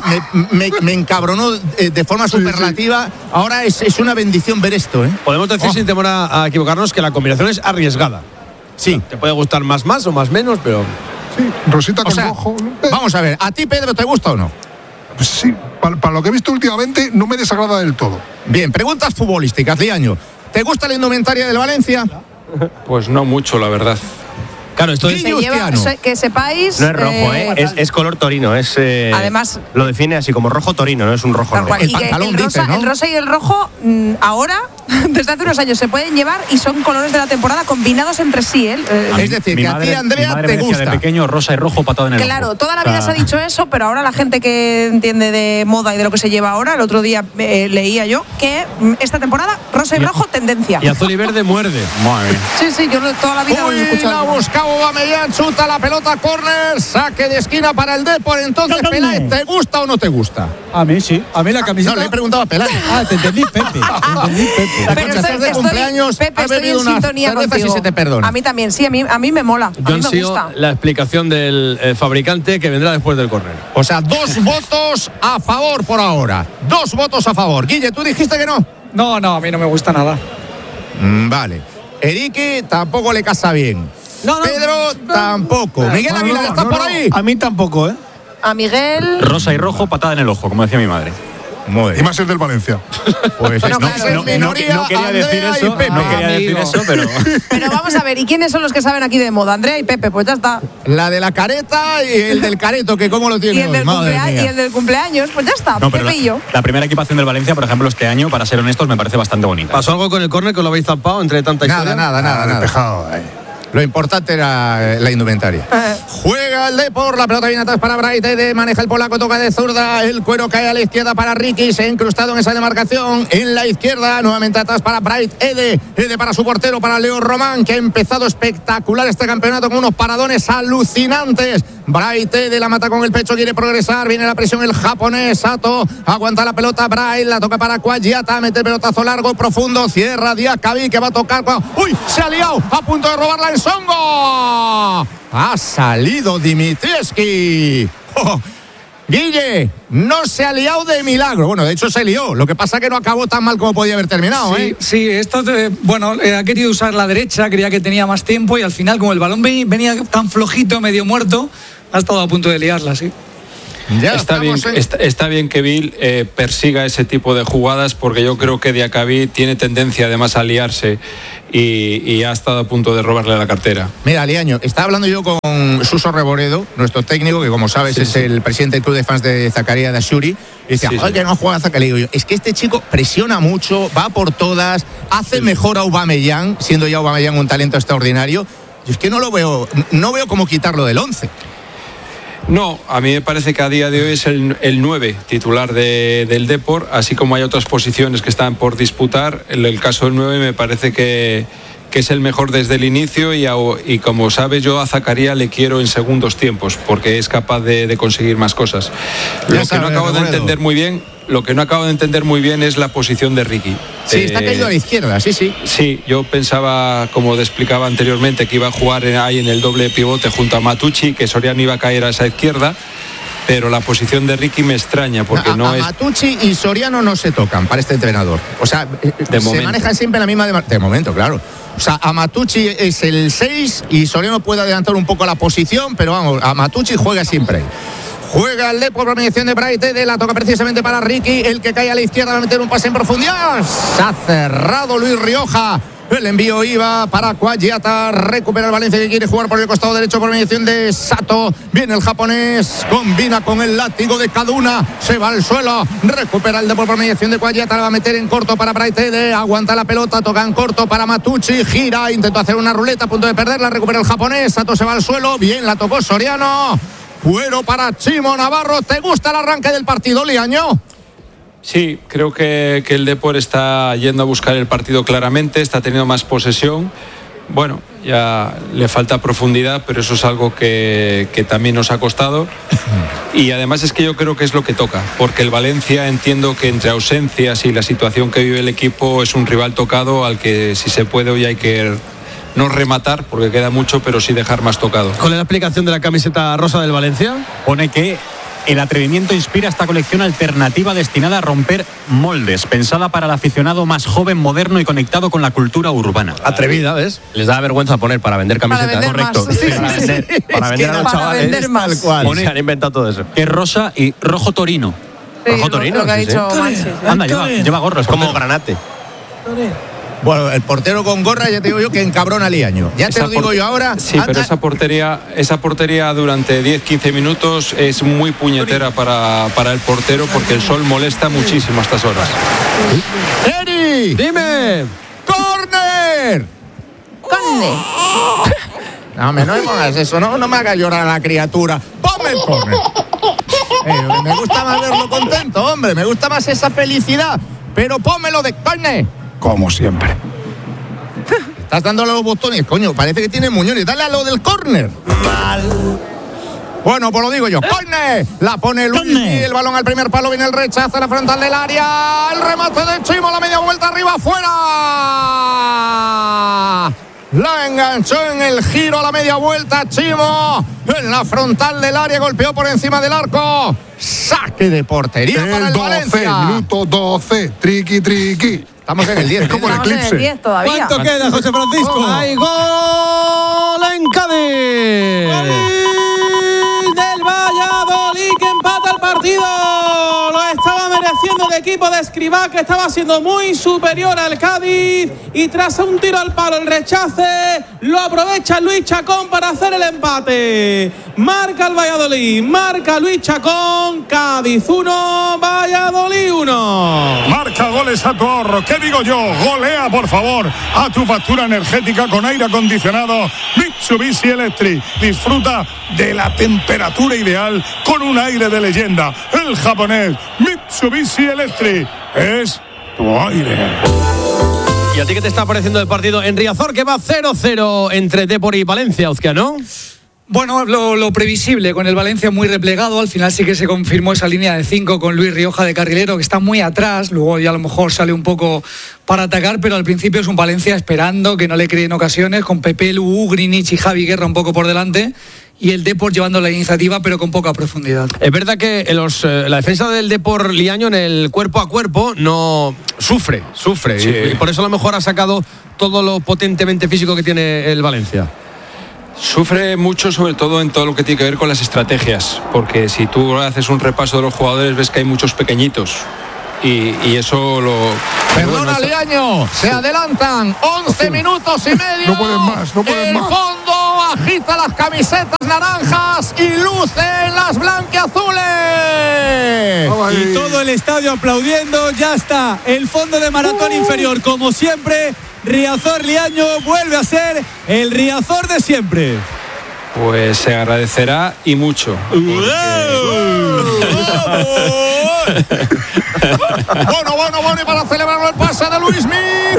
me encabronó de forma superlativa, ahora es una bendición ver esto, ¿eh? Podemos decir, sin temor a equivocarnos, que la combinación es arriesgada. Sí. Te puede gustar más o más menos, pero... Sí, rosita con rojo. Vamos a ver, ¿a ti, Pedro, te gusta o no? Pues sí, para lo que he visto últimamente no me desagrada del todo. Bien, preguntas futbolísticas, Liaño. ¿Te gusta la indumentaria del Valencia? Pues no mucho, la verdad. Claro, esto es... Que sepáis... No es rojo, es color torino. Además... Lo define así como rojo torino, no es un rojo negro. Y que el rosa y el rojo, ahora, desde hace unos años, se pueden llevar y son colores de la temporada combinados entre sí. Es decir, que a ti, Andrea, te gusta. De pequeño, rosa y rojo patado en el ojo. Claro, toda la vida se ha dicho eso, pero ahora la gente que entiende de moda y de lo que se lleva ahora, el otro día leía yo que esta temporada, rosa y rojo, tendencia. Y azul y verde muerde. Madre mía. Sí, yo toda la vida lo he escuchado. Aubameyang, chuta la pelota, córner, saque de esquina para el Depor. Entonces, Peláez, ¿te gusta o no te gusta? A mí sí, a mí la camiseta... No, le he preguntado a Peláez. Te entendí, Pepe. Pero estás de cumpleaños, Pepe, has bebido unas cervezas y se te perdona. A mí también, sí, a mí me mola. Yo ansío la explicación del fabricante que vendrá después del córner. O sea, 2 votos a favor por ahora. 2 votos a favor. Guille, ¿tú dijiste que no? No, a mí no me gusta nada. Vale. Erique tampoco le casa bien. Pedro tampoco. Miguel Aguilar, ¿estás por ahí? A mí tampoco, ¿eh? A Miguel... Rosa y rojo, patada en el ojo, como decía mi madre. Muy bien. Y más el del Valencia. Pues no quería decir eso, pero... Pero vamos a ver, ¿y quiénes son los que saben aquí de moda? Andrea y Pepe, pues ya está. La de la careta y el del careto, que cómo lo tiene. Y el del cumpleaños, pues ya está, Pepe y yo. La primera equipación del Valencia, por ejemplo, este año, para ser honestos, me parece bastante bonita. ¿Pasó algo con el córner que lo habéis zampado entre tanta historia? Nada. Despejado, Lo importante era la indumentaria. Juega el Depor, la pelota viene atrás para Braithwaite, maneja el polaco, toca de zurda, el cuero cae a la izquierda para Ricky, se ha incrustado en esa demarcación en la izquierda, nuevamente atrás para Braithwaite, Ede para su portero, para Leo Román, que ha empezado espectacular este campeonato con unos paradones alucinantes. Braithwaite la mata con el pecho, quiere progresar, viene la presión el japonés, Sato, aguanta la pelota, Braithwaite, la toca para Cuagliata, mete el pelotazo largo, profundo, cierra Diakabi, que va a tocar, ¡uy! Se ha liado, a punto de robarla en Songo. Ha salido Dimitrievski. Guille, no se ha liado de milagro. Bueno, de hecho se lió. Lo que pasa es que no acabó tan mal como podía haber terminado. Sí, esto, ha querido usar la derecha, creía que tenía más tiempo y al final, como el balón venía tan flojito, medio muerto, ha estado a punto de liarla, sí. Está bien que Bill persiga ese tipo de jugadas, porque yo creo que Diakabi tiene tendencia además a liarse y ha estado a punto de robarle la cartera. Mira, Liaño, estaba hablando yo con Suso Reboredo, nuestro técnico, que como sabes es el presidente del club de fans de Zakaria de Ashuri, y decía, que no juega Zakaria. Digo yo, es que este chico presiona mucho, va por todas, hace mejor a Aubameyang, siendo ya Aubameyang un talento extraordinario. Yo es que no veo cómo quitarlo del 11. No, a mí me parece que a día de hoy es el 9 titular del Depor, así como hay otras posiciones que están por disputar. En el caso del 9 me parece que es el mejor desde el inicio y como sabes, yo a Zakaria le quiero en segundos tiempos porque es capaz de conseguir más cosas. Lo que no acabo de entender muy bien es la posición de Ricky. Sí, está caído a la izquierda, sí. Sí, yo pensaba, como te explicaba anteriormente, que iba a jugar ahí en el doble pivote junto a Matucci, que Soriano iba a caer a esa izquierda, pero la posición de Ricky me extraña porque Matucci y Soriano no se tocan para este entrenador. O sea, se manejan siempre la misma de momento, claro. O sea, a Matucci es el 6 y Soriano puede adelantar un poco la posición, pero vamos, a Matucci juega siempre. Juega el Depor por mediación de Braithwaite, la toca precisamente para Ricky, el que cae a la izquierda va a meter un pase en profundidad. Se ha cerrado Luis Rioja. El envío iba para Cuagliata, recupera el Valencia que quiere jugar por el costado derecho por mediación de Sato. Viene el japonés, combina con el látigo de Kaduna, se va al suelo, recupera el Depor por mediación de Cuagliata, la va a meter en corto para Braithwaite, aguanta la pelota, toca en corto para Matucci, gira, intentó hacer una ruleta, a punto de perderla, recupera el japonés, Sato se va al suelo, bien la tocó Soriano. Cuero para Chimo Navarro. ¿Te gusta el arranque del partido, Liaño? Sí, creo que el Depor está yendo a buscar el partido claramente, está teniendo más posesión. Bueno, ya le falta profundidad, pero eso es algo que también nos ha costado. Y además es que yo creo que es lo que toca, porque el Valencia, entiendo que entre ausencias y la situación que vive el equipo, es un rival tocado al que, si se puede, hoy hay que no rematar, porque queda mucho, pero sí dejar más tocado. ¿Cuál es la explicación de la camiseta rosa del Valencia? Pone que el atrevimiento inspira esta colección alternativa destinada a romper moldes, pensada para el aficionado más joven, moderno y conectado con la cultura urbana. Atrevida, ¿ves? Les da vergüenza poner para vender camisetas. Correcto. Para vender a los chavales. Tal cual. Se han inventado todo eso. Que es rosa y rojo torino. Sí, rojo torino. Lo que ha dicho Mansi, sí. Anda, lleva gorro. Es como granate. Bueno, el portero con gorra, ya te digo yo que encabrona a Liaño. Ya te lo digo yo ahora. Sí, pero esa portería durante 10-15 minutos es muy puñetera para el portero, porque el sol molesta muchísimo a estas horas. ¡Eri! ¡Dime! ¡Córner! No me pongas eso, no me hagas llorar a la criatura. ¡Ponme el córner! Me gusta más verlo contento, hombre. Me gusta más esa felicidad. Pero pónmelo de córner. Como siempre. Estás dándole los botones, coño. Parece que tiene muñones. Dale a lo del córner. Bueno, pues lo digo yo. ¡Córner! La pone Luis y el balón al primer palo. Viene el rechazo a la frontal del área. El remate de Chimo. La media vuelta arriba, afuera. La enganchó en el giro a la media vuelta Chimo. En la frontal del área. Golpeó por encima del arco. Saque de portería para el 12, Valencia. minuto 12. Triqui. Estamos en el 10. Es como el eclipse. En el 10 todavía. ¿Cuánto queda, José Francisco? ¡Hay gol en Cádiz! Del Valladolid, que empata el partido. Lo estaba mereciendo el equipo de Escribá, que estaba siendo muy superior al Cádiz, y tras un tiro al palo, el rechace, lo aprovecha Luis Chacón para hacer el empate. Marca el Valladolid, marca Luis Chacón. Cádiz 1, Valladolid 1. Marca goles a tu ahorro. ¿Qué digo yo? Golea, por favor, a tu factura energética con aire acondicionado Mitsubishi Electric. Disfruta de la temperatura ideal con un aire de leyenda. El japonés Mitsubishi Electric es tu aire. ¿Y a ti qué te está pareciendo el partido en Riazor, que va 0-0 entre Depor y Valencia, Uzquiano? Bueno, lo previsible, con el Valencia muy replegado. Al final sí que se confirmó esa línea de 5 con Luis Rioja de carrilero, que está muy atrás. Luego ya a lo mejor sale un poco para atacar, pero al principio es un Valencia esperando, que no le creen ocasiones, con Pepe, Lu, Grinic y Javi Guerra un poco por delante, y el Depor llevando la iniciativa, pero con poca profundidad. Es verdad que la defensa del Depor Liaño en el cuerpo a cuerpo no sufre. Sí. Y por eso a lo mejor ha sacado todo lo potentemente físico que tiene el Valencia. Sufre mucho, sobre todo en todo lo que tiene que ver con las estrategias, porque si tú haces un repaso de los jugadores ves que hay muchos pequeñitos, y eso lo... Perdona, Liaño, se adelantan 11 minutos y medio. No pueden más. El fondo agita las camisetas naranjas y luce las blanquiazules. Y todo el estadio aplaudiendo. Ya está el fondo de maratón inferior, como siempre. Riazor Liaño vuelve a ser el Riazor de siempre. Pues se agradecerá y mucho. Bueno, y para celebrarlo el pase de Luismi.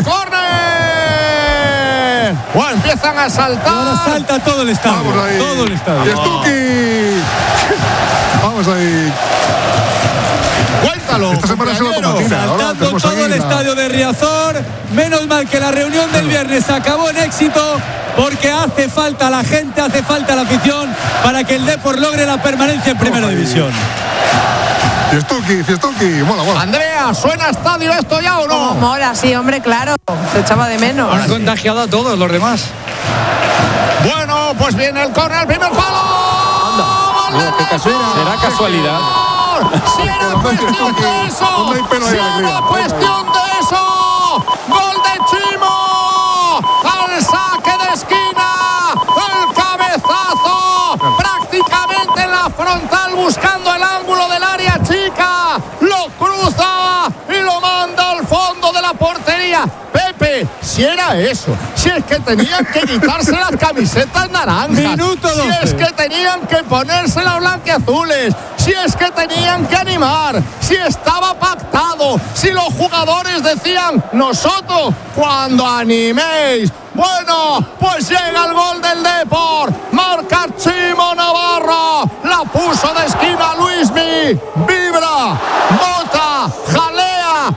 ¡Córner! Bueno, empiezan a saltar. Ahora salta todo el estadio. Vamos ahí. Todo el estadio. Y Stuki. Vamos ahí. Cuéntalo. Esta semana se lo tomatina. Saltando todo el estadio de Riazor. Menos mal que la reunión del viernes acabó en éxito, porque hace falta la gente, hace falta la afición para que el Depor logre la permanencia en Primera División. Fiestuki, mola. Andrea, ¿suena estadio esto ya o no? Como mola, sí, hombre, claro. Se echaba de menos. Han contagiado a todos los demás. Bueno, pues viene el córner al primer palo. Mira, qué casualidad. ¿Será casualidad? Si era cuestión de eso. Si era cuestión de eso. Gol de Chimo. Al saque de esquina. El cabezazo. Prácticamente en la frontal, buscando el ángulo del área chica. Lo cruza y lo manda al fondo de la portería. Pepe si era eso, si es que tenían que quitarse las camisetas naranjas, Minuto 12. si es que tenían que ponerse las blanquiazules, si es que tenían que animar, si estaba pactado, si los jugadores decían nosotros cuando animéis. Bueno, pues llega el gol del Depor, marca Chimo Navarro, la puso de esquina Luismi, vibra, bota, jalea,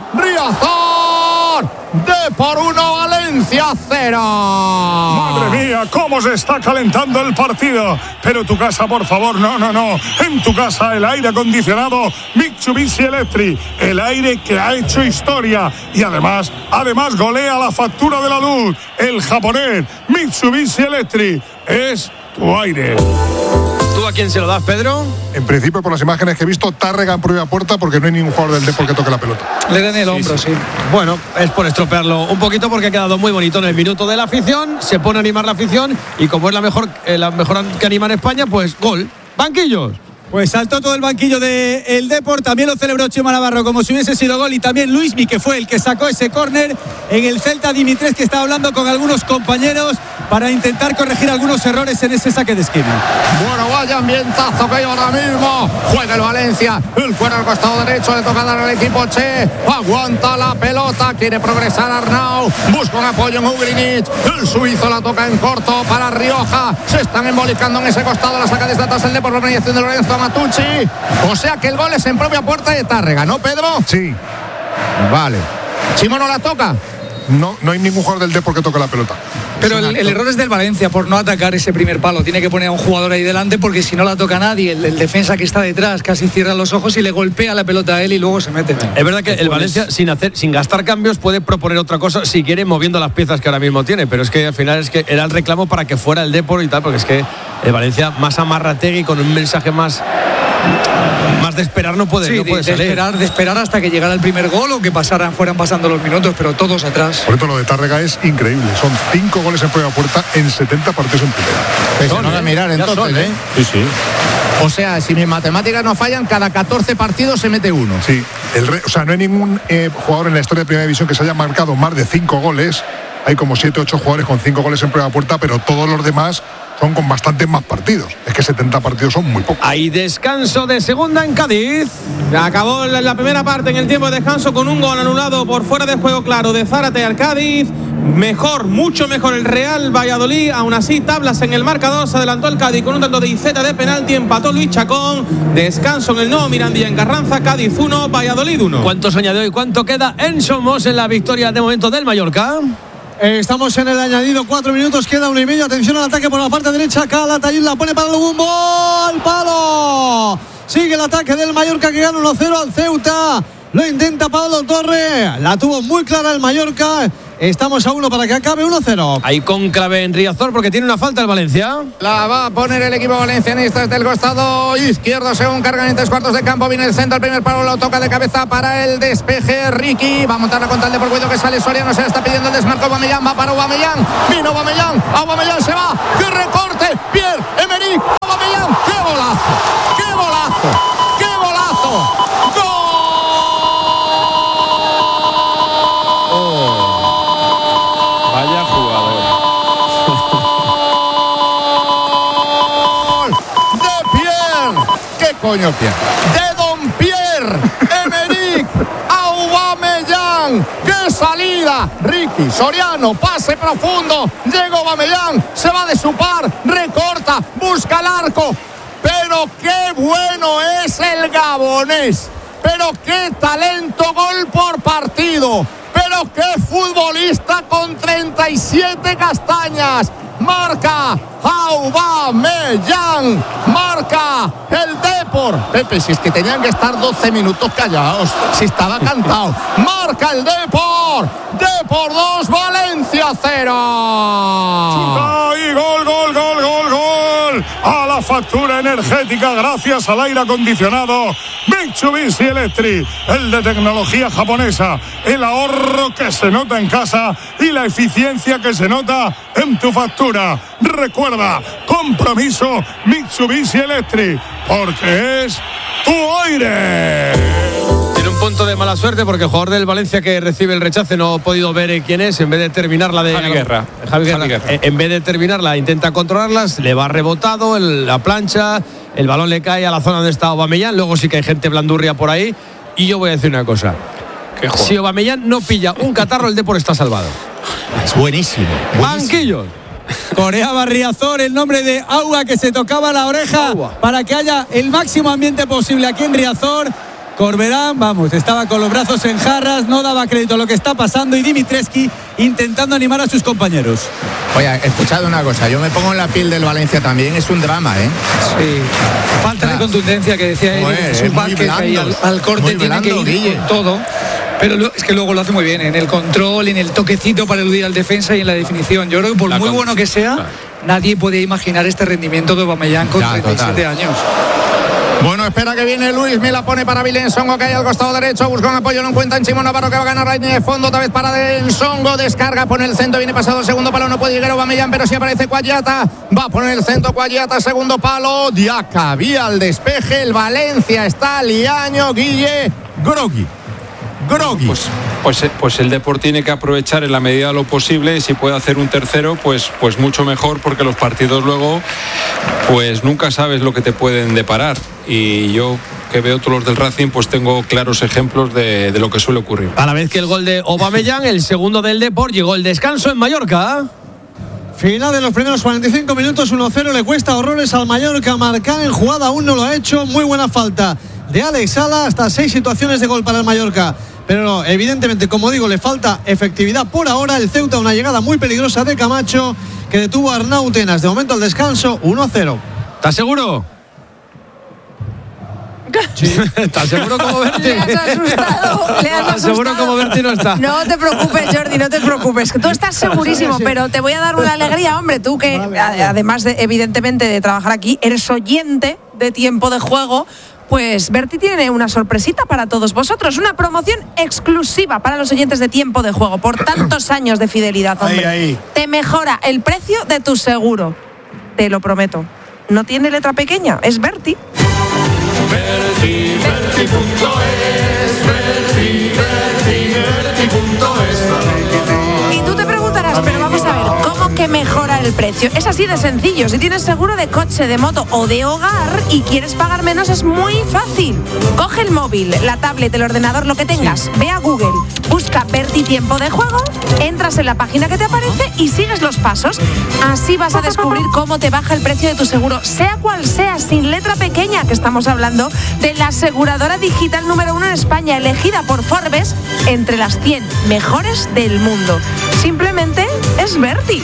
Riazor, Depor 1, Valencia 0. Madre mía, cómo se está calentando el partido. Pero tu casa, por favor, no. En tu casa el aire acondicionado Mitsubishi Electric, el aire que ha hecho historia y además golea la factura de la luz. El japonés Mitsubishi Electric es tu aire. ¿Tú a quién se lo das, Pedro? En principio, por las imágenes que he visto, Tárrega en propia puerta porque no hay ningún jugador del Depor que toque la pelota. Le dan el hombro, sí. Bueno, es por estropearlo un poquito porque ha quedado muy bonito en el minuto de la afición. Se pone a animar la afición y como es la mejor que anima en España, pues gol. Banquillos. Pues saltó todo el banquillo del Depor, también lo celebró Chimo Navarro como si hubiese sido gol y también Luismi, que fue el que sacó ese córner en el Celta. Dimitrievski que estaba hablando con algunos compañeros para intentar corregir algunos errores en ese saque de esquina. Bueno, vaya ambientazo que hay ahora mismo. Juega el Valencia, el cuero al costado derecho, le toca dar al equipo Che, aguanta la pelota, quiere progresar Arnau, busca un apoyo en Ugrinic, el suizo la toca en corto para Rioja, se están embolicando en ese costado, la saca desde atrás el Depor por mediación de Lorenzo Matucci, o sea que el gol es en propia puerta de Tárrega, ¿no, Pedro? Sí. Vale. ¿Chimo no la toca? No hay ningún jugador del Depor que toque la pelota. Pero el error es del Valencia por no atacar ese primer palo. Tiene que poner a un jugador ahí delante porque si no la toca nadie, el defensa que está detrás casi cierra los ojos y le golpea la pelota a él y luego se mete. Es verdad que el Valencia sin gastar cambios puede proponer otra cosa si quiere, moviendo las piezas que ahora mismo tiene, pero es que al final es que era el reclamo para que fuera el Depor y tal, porque es que el Valencia más amarrategui con un mensaje más de esperar no puede salir. De esperar hasta que llegara el primer gol o que fueran pasando los minutos, pero todos atrás. Por eso lo de Tárrega es increíble. Son 5 goles en propia puerta en 70 partidos en primera. Eso no de mirar entonces, Sí. O sea, si mis matemáticas no fallan, cada 14 partidos se mete uno. Sí. O sea, no hay ningún jugador en la historia de Primera División que se haya marcado más de 5 goles. Hay como 7 o 8 jugadores con 5 goles en propia puerta, pero todos los demás son con bastantes más partidos. Es que 70 partidos son muy pocos. Hay descanso de segunda en Cádiz. Acabó la primera parte en el tiempo de descanso con un gol anulado por fuera de juego claro de Zárate al Cádiz. Mejor, mucho mejor el Real Valladolid. Aún así, tablas en el marcador. Se adelantó el Cádiz con un tanto de Iceta de penalti. Empató Luis Chacón. Descanso en el nuevo Mirandilla en Carranza. Cádiz 1, Valladolid 1. ¿Cuánto se añadió y cuánto queda en Somos en la victoria de momento del Mallorca? Estamos en el añadido, 4 minutos, queda 1 y medio. Atención al ataque por la parte derecha. Calatayud la pone para Lugumbo. ¡Al palo! Sigue el ataque del Mallorca que gana 1-0 al Ceuta. Lo intenta Pablo Torre. La tuvo muy clara el Mallorca. Estamos a 1 para que acabe 1-0. Hay cónclave en Riazor porque tiene una falta el Valencia. La va a poner el equipo valencianista desde el costado izquierdo según cargan en 3 cuartos de campo. Viene el centro, el primer palo lo toca de cabeza para el despeje. Ricky va a montar la contra el de por cuidado que sale Soriano. Se le está pidiendo el desmarco. Aubameyang va para Aubameyang. Vino Aubameyang se va. ¡Qué recorte! Pierre-Emerick Aubameyang. ¡Qué golazo! ¡Qué golazo! ¡Qué golazo! ¡Gol! Vaya jugador. De Pierre. ¿Qué coño Pierre? De Don Pierre-Emerick Aubameyang. ¡Qué salida! Ricky, Soriano, pase profundo. Llega Aubameyang, se va de su par, recorta, busca el arco. Pero qué bueno es el gabonés. Pero qué talento, gol por partido. Pero qué futbolista con 37 castañas. Marca Aubameyang. Marca el Depor. Pepe, si es que tenían que estar 12 minutos callados. Si estaba cantado. Marca el Depor. Depor 2, Valencia 0. Y gol. A la factura energética gracias al aire acondicionado Mitsubishi Electric, el de tecnología japonesa, el ahorro que se nota en casa y la eficiencia que se nota en tu factura. Recuerda, compromiso Mitsubishi Electric, porque es tu aire. Tiene un punto de mala suerte porque el jugador del Valencia que recibe el rechace no ha podido ver quién es. En vez de terminarla de Javi Guerra. En vez de terminarla intenta controlarlas, le va rebotado la plancha, el balón le cae a la zona donde está Aubameyang. Luego sí que hay gente blandurria por ahí. Y yo voy a decir una cosa: si Aubameyang no pilla un catarro, el Depor está salvado. Es buenísimo. Banquillos. Coreaba Riazor el nombre de Agua, que se tocaba la oreja para que haya el máximo ambiente posible aquí en Riazor. Corberán, vamos, estaba con los brazos en jarras, no daba crédito a lo que está pasando, y Dimitrescu intentando animar a sus compañeros. Oye, escuchad una cosa, yo me pongo en la piel del Valencia también, es un drama, ¿eh? Sí, falta de contundencia que decía él, es un Vázquez que ahí al corte tiene que ir con todo. Pero es que luego lo hace muy bien, en el control, en el toquecito para eludir al defensa y en la definición. Yo creo que por muy bueno que sea, nadie puede imaginar este rendimiento de Aubameyang con 37 años. Bueno, espera que viene Luis, me la pone para Vilensongo, que hay al costado derecho, busca un apoyo, no encuentra en Chimo Navarro, que va a ganar la línea de fondo, otra vez para Vilensongo, descarga, pone el centro, viene pasado el segundo palo, no puede llegar Aubameyang, pero sí aparece Cuagliata, va a poner el centro Cuagliata, segundo palo, Diacabí al despeje, el Valencia está liaño, Guille, Grogui. Pues el Depor tiene que aprovechar en la medida de lo posible, y si puede hacer un tercero, pues mucho mejor, porque los partidos luego pues nunca sabes lo que te pueden deparar, y yo que veo todos los del Racing pues tengo claros ejemplos de lo que suele ocurrir. A la vez que el gol de Aubameyang, el segundo del Depor, llegó el descanso en Mallorca. Final de los primeros 45 minutos, 1-0, le cuesta horrores al Mallorca marcar en jugada, aún no lo ha hecho. Muy buena falta de Alex Sala, hasta 6 situaciones de gol para el Mallorca, pero no, evidentemente, como digo, le falta efectividad por ahora. El Ceuta, una llegada muy peligrosa de Camacho, que detuvo a Arnau Tenas. De momento al descanso, 1-0. ¿Estás seguro? Sí. ¿Estás seguro como Berti? Le has asustado. ¿Estás seguro como Berti no está? No te preocupes, Jordi, no te preocupes. Tú estás segurísimo, pero te voy a dar una alegría, hombre. Tú que, además, evidentemente, de trabajar aquí, eres oyente de Tiempo de Juego. Pues Berti tiene una sorpresita para todos vosotros, una promoción exclusiva para los oyentes de Tiempo de Juego, por tantos años de fidelidad, hombre. Ahí. Te mejora el precio de tu seguro, te lo prometo. No tiene letra pequeña, es Berti. Y tú te preguntarás, pero vamos a ver, ¿cómo que mejora el precio? Es así de sencillo. Si tienes seguro de coche, de moto o de hogar y quieres pagar menos, es muy fácil. Coge el móvil, la tablet, el ordenador, lo que tengas, ve a Google, busca Berti Tiempo de Juego, entras en la página que te aparece y sigues los pasos. Así vas a descubrir cómo te baja el precio de tu seguro, sea cual sea, sin letra pequeña, que estamos hablando de la aseguradora digital número 1 en España, elegida por Forbes entre las 100 mejores del mundo. Simplemente es Berti.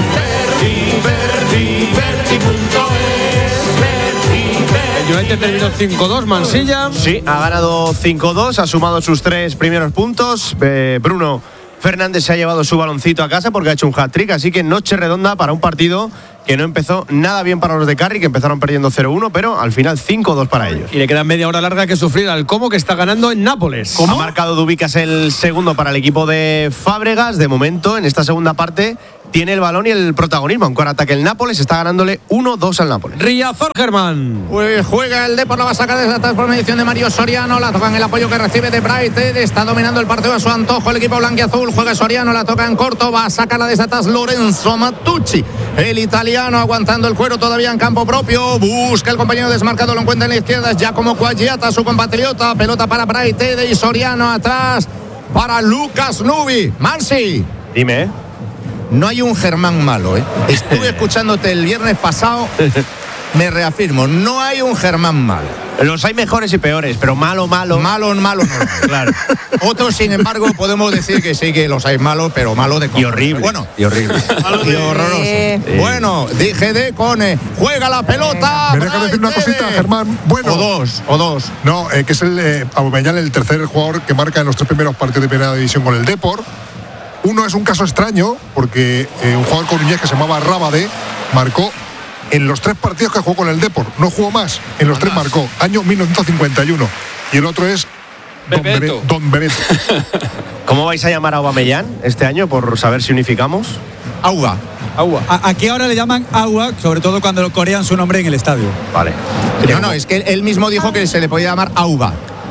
El United terminó 5-2, Mansilla. Sí, ha ganado 5-2, ha sumado sus 3 primeros puntos. Bruno Fernández se ha llevado su baloncito a casa porque ha hecho un hat-trick, así que noche redonda para un partido que no empezó nada bien para los de Carri, que empezaron perdiendo 0-1, pero al final 5-2 para ellos. Y le queda media hora larga que sufrir al Como, que está ganando en Nápoles. Ha marcado Dubicas el segundo para el equipo de Fábregas. De momento, en esta segunda parte, tiene el balón y el protagonismo. Aunque ahora ataque el Nápoles, está ganándole 1-2 al Nápoles. Riazor, Germán. Pues juega el Depor, la va a sacar desde atrás por mediación de Mario Soriano. La toca en el apoyo que recibe de Bright. Está dominando el partido a su antojo el equipo blanquiazul. Juega Soriano, la toca en corto. Va a sacarla desde atrás Lorenzo Matucci. El italiano aguantando el cuero todavía en campo propio. Busca el compañero desmarcado, lo encuentra en la izquierda. Es ya como Cuagliata, su compatriota. Pelota para Bright y Soriano atrás para Lucas Nubi. Mansi. Dime. No hay un Germán malo, ¿eh? Estuve escuchándote el viernes pasado. Me reafirmo, no hay un Germán malo. Los hay mejores y peores, pero malo no. Claro. Otros, sin embargo, podemos decir que sí que los hay malos, pero malo de y horrible. Bueno, y horrible. Y horroroso. Bueno, dije de Cone, juega la pelota. Me deja decir una cosita, Germán. Bueno. O dos. No, que es el Aubameyang, el tercer jugador que marca en los 3 primeros partidos de primera división con el Depor. Uno es un caso extraño, porque un jugador coruñés que se llamaba Rábade marcó en los 3 partidos que jugó con el Depor. No jugó más, en los 3 marcó. Año 1951. Y el otro es Don Bebeto. ¿Cómo vais a llamar a Aubameyang este año, por saber si unificamos? Auba. Aquí ahora le llaman Agua, sobre todo cuando corean su nombre en el estadio. Vale. No, es que él mismo dijo que se le podía llamar Auba.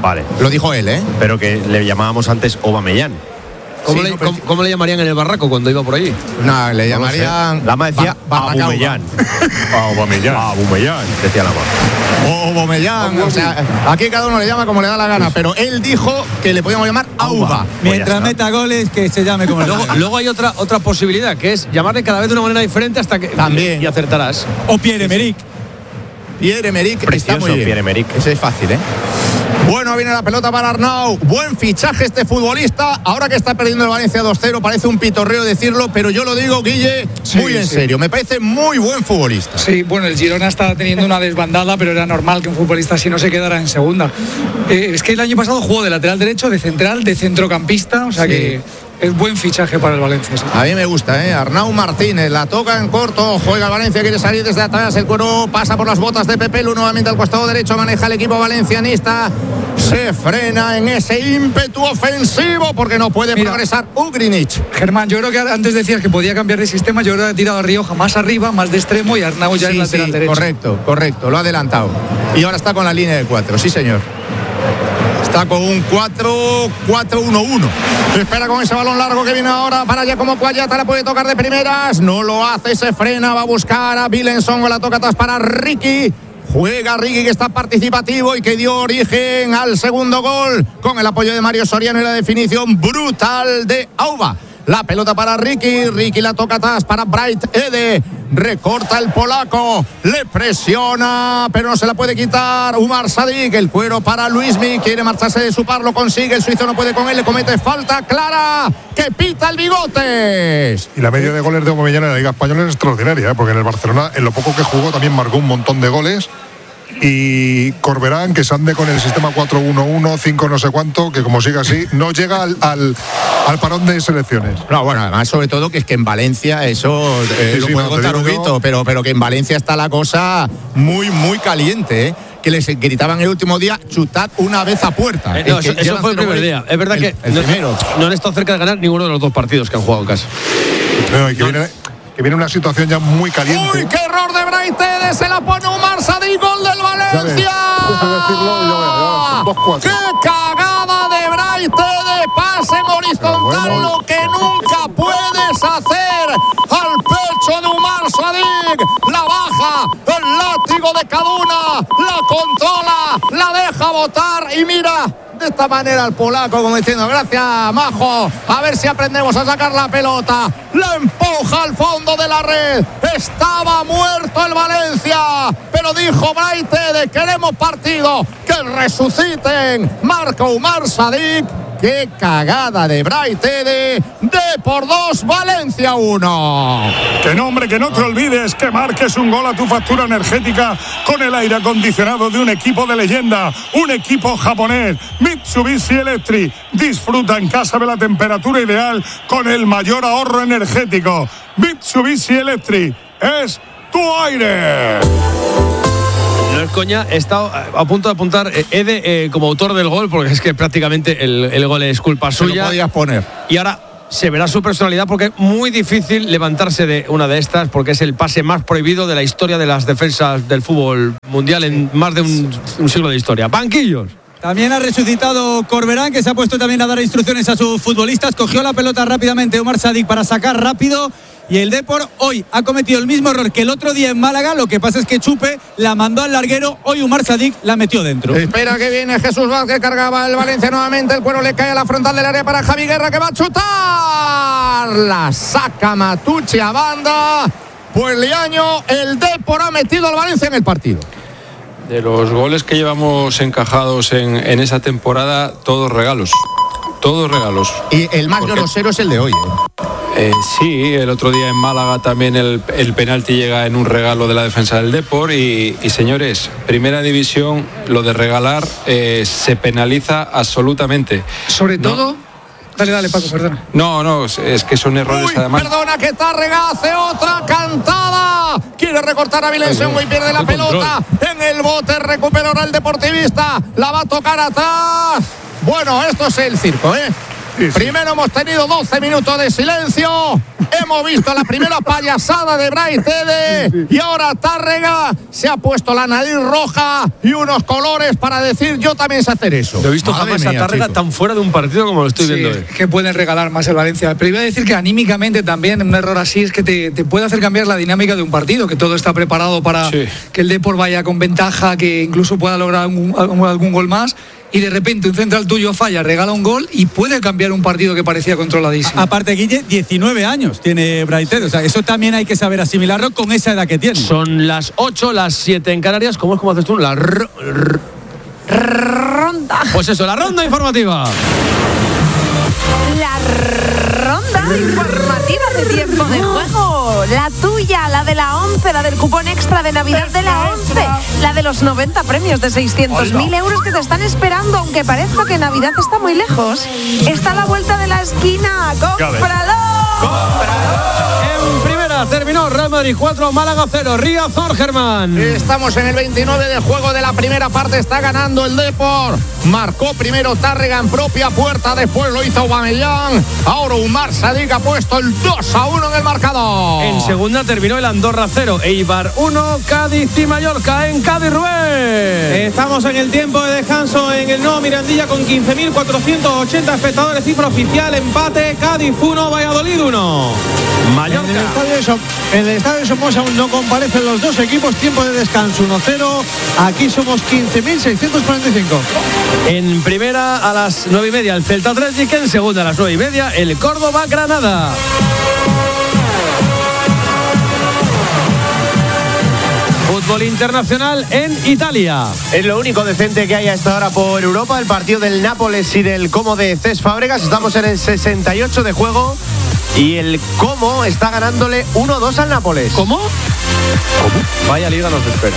Vale. Lo dijo él, ¿eh? Pero que le llamábamos antes Aubameyang. ¿Cómo le llamarían en el barraco cuando iba por allí? No, le llamarían... Lama decía Aubameyang. Aubameyang, decía Lama. Aubameyang. O sea, aquí cada uno le llama como le da la gana, pero él dijo que le podíamos llamar Auba. Mientras meta goles, que se llame como Luego hay otra posibilidad, que es llamarle cada vez de una manera diferente hasta que... También. Y acertarás. O Pierre-Emerick. Pierre-Emerick está muy bien. Pierre-Emerick. Ese es fácil, ¿eh? Bueno, viene la pelota para Arnau. Buen fichaje este futbolista. Ahora que está perdiendo el Valencia 2-0, parece un pitorreo decirlo, pero yo lo digo, Guille, muy en serio. Me parece muy buen futbolista. Sí, bueno, el Girona está teniendo una desbandada, pero era normal que un futbolista así no se quedara en segunda. Es que el año pasado jugó de lateral derecho, de central, de centrocampista, o sea que es buen fichaje para el Valencia. Sí. A mí me gusta, ¿eh? Arnau Martínez, la toca en corto, juega el Valencia, quiere salir desde atrás, el Cuero pasa por las botas de Pepelu, nuevamente al costado derecho, maneja el equipo valencianista, se frena en ese ímpetu ofensivo porque no puede progresar Ugrinic. Germán, yo creo que antes decías que podía cambiar de sistema, yo creo que ha tirado a Rioja más arriba, más de extremo y Arnau ya es lateral derecho. Correcto, lo ha adelantado. Y ahora está con la línea de 4, sí señor. Está con un 4-4-1-1. Espera con ese balón largo que viene ahora para allá como Cuayata, la puede tocar de primeras. No lo hace, se frena, va a buscar a Bilenson, la toca atrás para Ricky. Juega Ricky, que está participativo y que dio origen al segundo gol con el apoyo de Mario Soriano y la definición brutal de Auba. La pelota para Ricky, Ricky la toca atrás para Bright Ede, recorta el polaco, le presiona, pero no se la puede quitar Umar Sadik, el Cuero para Luismi, quiere marcharse de su par, lo consigue, el suizo no puede con él, le comete falta clara, que pita el Bigotes. Y la media de goles de Aubameyang en la Liga Española es extraordinaria, porque en el Barcelona, en lo poco que jugó, también marcó un montón de goles. Y Corberán, que se ande con el sistema 4-1-1, 5 no sé cuánto, que como siga así, no llega al parón de selecciones. No, bueno, además sobre todo que es que en Valencia eso lo puedo contar un poquito, pero que en Valencia está la cosa muy, muy caliente, ¿eh? Que les gritaban el último día, chutad una vez a puerta. Eso fue el primer día. Es verdad que no han estado cerca de ganar ninguno de los dos partidos que han jugado en casa. No, y que viene una situación ya muy caliente. ¡Uy, qué error de Braithede! Se la pone Umar Sadik, gol del Valencia. ¡Qué cagada de Braithede! Pase en horizontal, lo que nunca puedes hacer al pecho de Umar Sadik. La baja, el látigo de Kaduna, la controla, la deja botar y mira. De esta manera el polaco como diciendo gracias Majo, a ver si aprendemos a sacar la pelota, la empuja al fondo de la red, estaba muerto el Valencia, pero dijo Braithede, queremos partido, que resuciten, marca Umar Sadik. ¡Qué cagada de Braithede! De por 2, Valencia 1. Que no, hombre, que no te olvides que marques un gol a tu factura energética con el aire acondicionado de un equipo de leyenda, un equipo japonés, Mitsubishi Electric. Disfruta en casa de la temperatura ideal con el mayor ahorro energético. Mitsubishi Electric es tu aire. No es coña, he estado a punto de apuntar Ede como autor del gol, porque es que prácticamente el gol es culpa suya. Lo podías poner. Y ahora se verá su personalidad, porque es muy difícil levantarse de una de estas, porque es el pase más prohibido de la historia de las defensas del fútbol mundial en más de un siglo de historia. ¡Banquillos! También ha resucitado Corberán, que se ha puesto también a dar instrucciones a sus futbolistas. Cogió la pelota rápidamente Umar Sadik para sacar rápido. Y el Depor hoy ha cometido el mismo error que el otro día en Málaga. Lo que pasa es que Chupe la mandó al larguero. Hoy Umar Sadik la metió dentro. Espera que viene Jesús Vázquez, cargaba el Valencia nuevamente. El Cuero le cae a la frontal del área para Javi Guerra, que va a chutar. La saca Matucci a banda. Pues Liaño, el Depor ha metido al Valencia en el partido. De los goles que llevamos encajados en esa temporada, todos regalos. Todos regalos. Y el más grosero es el de hoy. Sí, el otro día en Málaga también el penalti llega en un regalo de la defensa del Depor y señores, primera división, lo de regalar se penaliza absolutamente. Sobre todo... Dale, Paco, perdona. No, es que son errores además. Perdona, que Tárrega hace otra cantada. Quiere recortar a Vilencio y pierde la pelota. En el bote recupera ahora el deportivista. La va a tocar atrás. Bueno, esto es el circo, ¿eh? Primero hemos tenido 12 minutos de silencio. Hemos visto la primera payasada de Brais Tede y ahora Tárrega se ha puesto la nariz roja y unos colores para decir yo también sé hacer eso. No he visto jamás a Tárrega tan fuera de un partido como lo estoy viendo hoy. Que pueden regalar más el Valencia. Pero iba a decir que anímicamente también un error así es que te puede hacer cambiar la dinámica de un partido, que todo está preparado para que el Depor vaya con ventaja, que incluso pueda lograr algún gol más. Y de repente un central tuyo falla, regala un gol y puede cambiar un partido que parecía controladísimo. Aparte, Guille, 19 años tiene Brais Tede. O sea, eso también hay que saber asimilarlo con esa edad que tiene. Son las 8, las 7 en Canarias. ¿Cómo haces tú? La ronda. Pues eso, la ronda informativa. La ronda informativa de tiempo de juego. La tuya, la de la 11, la del cupón extra de Navidad de la 11, la de los 90 premios de 600.000 euros que te están esperando, aunque parezca que Navidad está muy lejos. Está a la vuelta de la esquina. ¡Cómpralo! En primera terminó Real Madrid 4, Málaga 0. Riazor, Germán. Estamos en el 29 de juego de la primera parte. Está ganando el Depor. Marcó primero Tárrega en propia puerta. Después lo hizo Aubameyang. Ahora Umar Sadik ha puesto el 2-1 en el marcador. En segunda terminó el Andorra 0, Eibar 1, Cádiz y Mallorca en Cádiz, Rubén. Estamos en el tiempo de descanso en el nuevo Mirandilla con 15.480 espectadores, cifra oficial, empate, Cádiz 1, Valladolid 1. Mallorca. En el estadio de Somos aún no comparecen los dos equipos, tiempo de descanso 1-0, aquí somos 15.645. En primera a las 9:30 el Celta Atlético, en segunda a las 9:30 el Córdoba Granada. Fútbol internacional en Italia. Es lo único decente que hay a esta hora por Europa, el partido del Nápoles y del Como de Cesc Fábregas. Estamos en el 68 de juego y el Como está ganándole 1-2 al Nápoles. ¿Cómo? Vaya liga nos espera.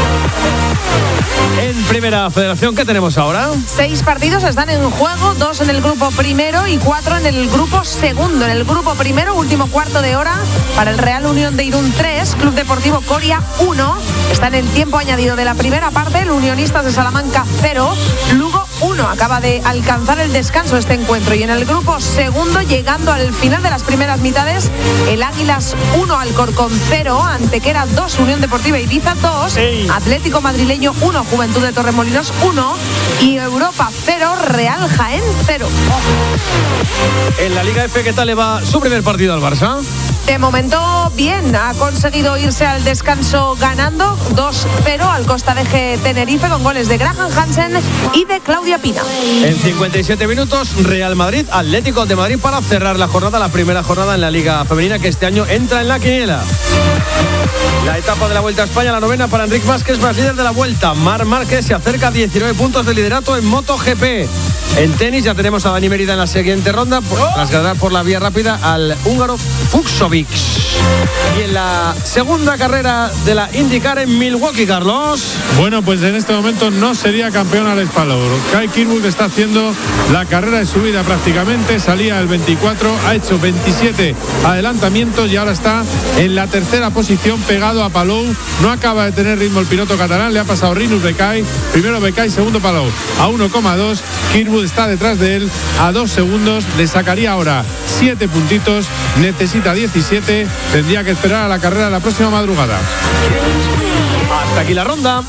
En primera federación, ¿qué tenemos ahora? 6 partidos están en juego, 2 en el grupo primero y 4 en el grupo segundo. En el grupo primero, último cuarto de hora para el Real Unión de Irún 3, Club Deportivo Coria 1. Está en el tiempo añadido de la primera parte, el Unionistas de Salamanca 0, Lugo 1. Acaba de alcanzar el descanso este encuentro. Y en el grupo segundo, llegando al final de las primeras mitades, el Águilas 1, Alcorcón 0, Antequera 2, Unión Deportiva Ibiza 2, Atlético Madrileño 1, Juventud de Torremolinos 1 y Europa 0, Real Jaén 0. En la Liga F, ¿qué tal le va su primer partido al Barça? De momento, bien. Ha conseguido irse al descanso ganando 2-0 al Costa Deje Tenerife con goles de Graham Hansen y de Claudia Pina. En 57 minutos, Real Madrid, Atlético de Madrid para cerrar la jornada, la primera jornada en la Liga Femenina que este año entra en la quiniela. La etapa de la Vuelta a España, la novena para Enric Másquez, más líder de la Vuelta. Mar Márquez se acerca a 19 puntos de liderato en MotoGP. En tenis ya tenemos a Dani Mérida en la siguiente ronda, tras ganar por la vía rápida al húngaro Fucsovic. Y en la segunda carrera de la IndyCar en Milwaukee, Carlos. Bueno, pues en este momento no sería campeón Alex Palou. Kyle Kirkwood está haciendo la carrera de su vida prácticamente. Salía el 24, ha hecho 27 adelantamientos y ahora está en la tercera posición pegado a Palou. No acaba de tener ritmo el piloto catalán. Le ha pasado Rinus Becai. Primero Becai, segundo Palou. A 1,2. Kirkwood está detrás de él a 2 segundos. Le sacaría ahora 7 puntitos. Necesita 17. Tendría que esperar a la carrera de la próxima madrugada. Hasta aquí la ronda.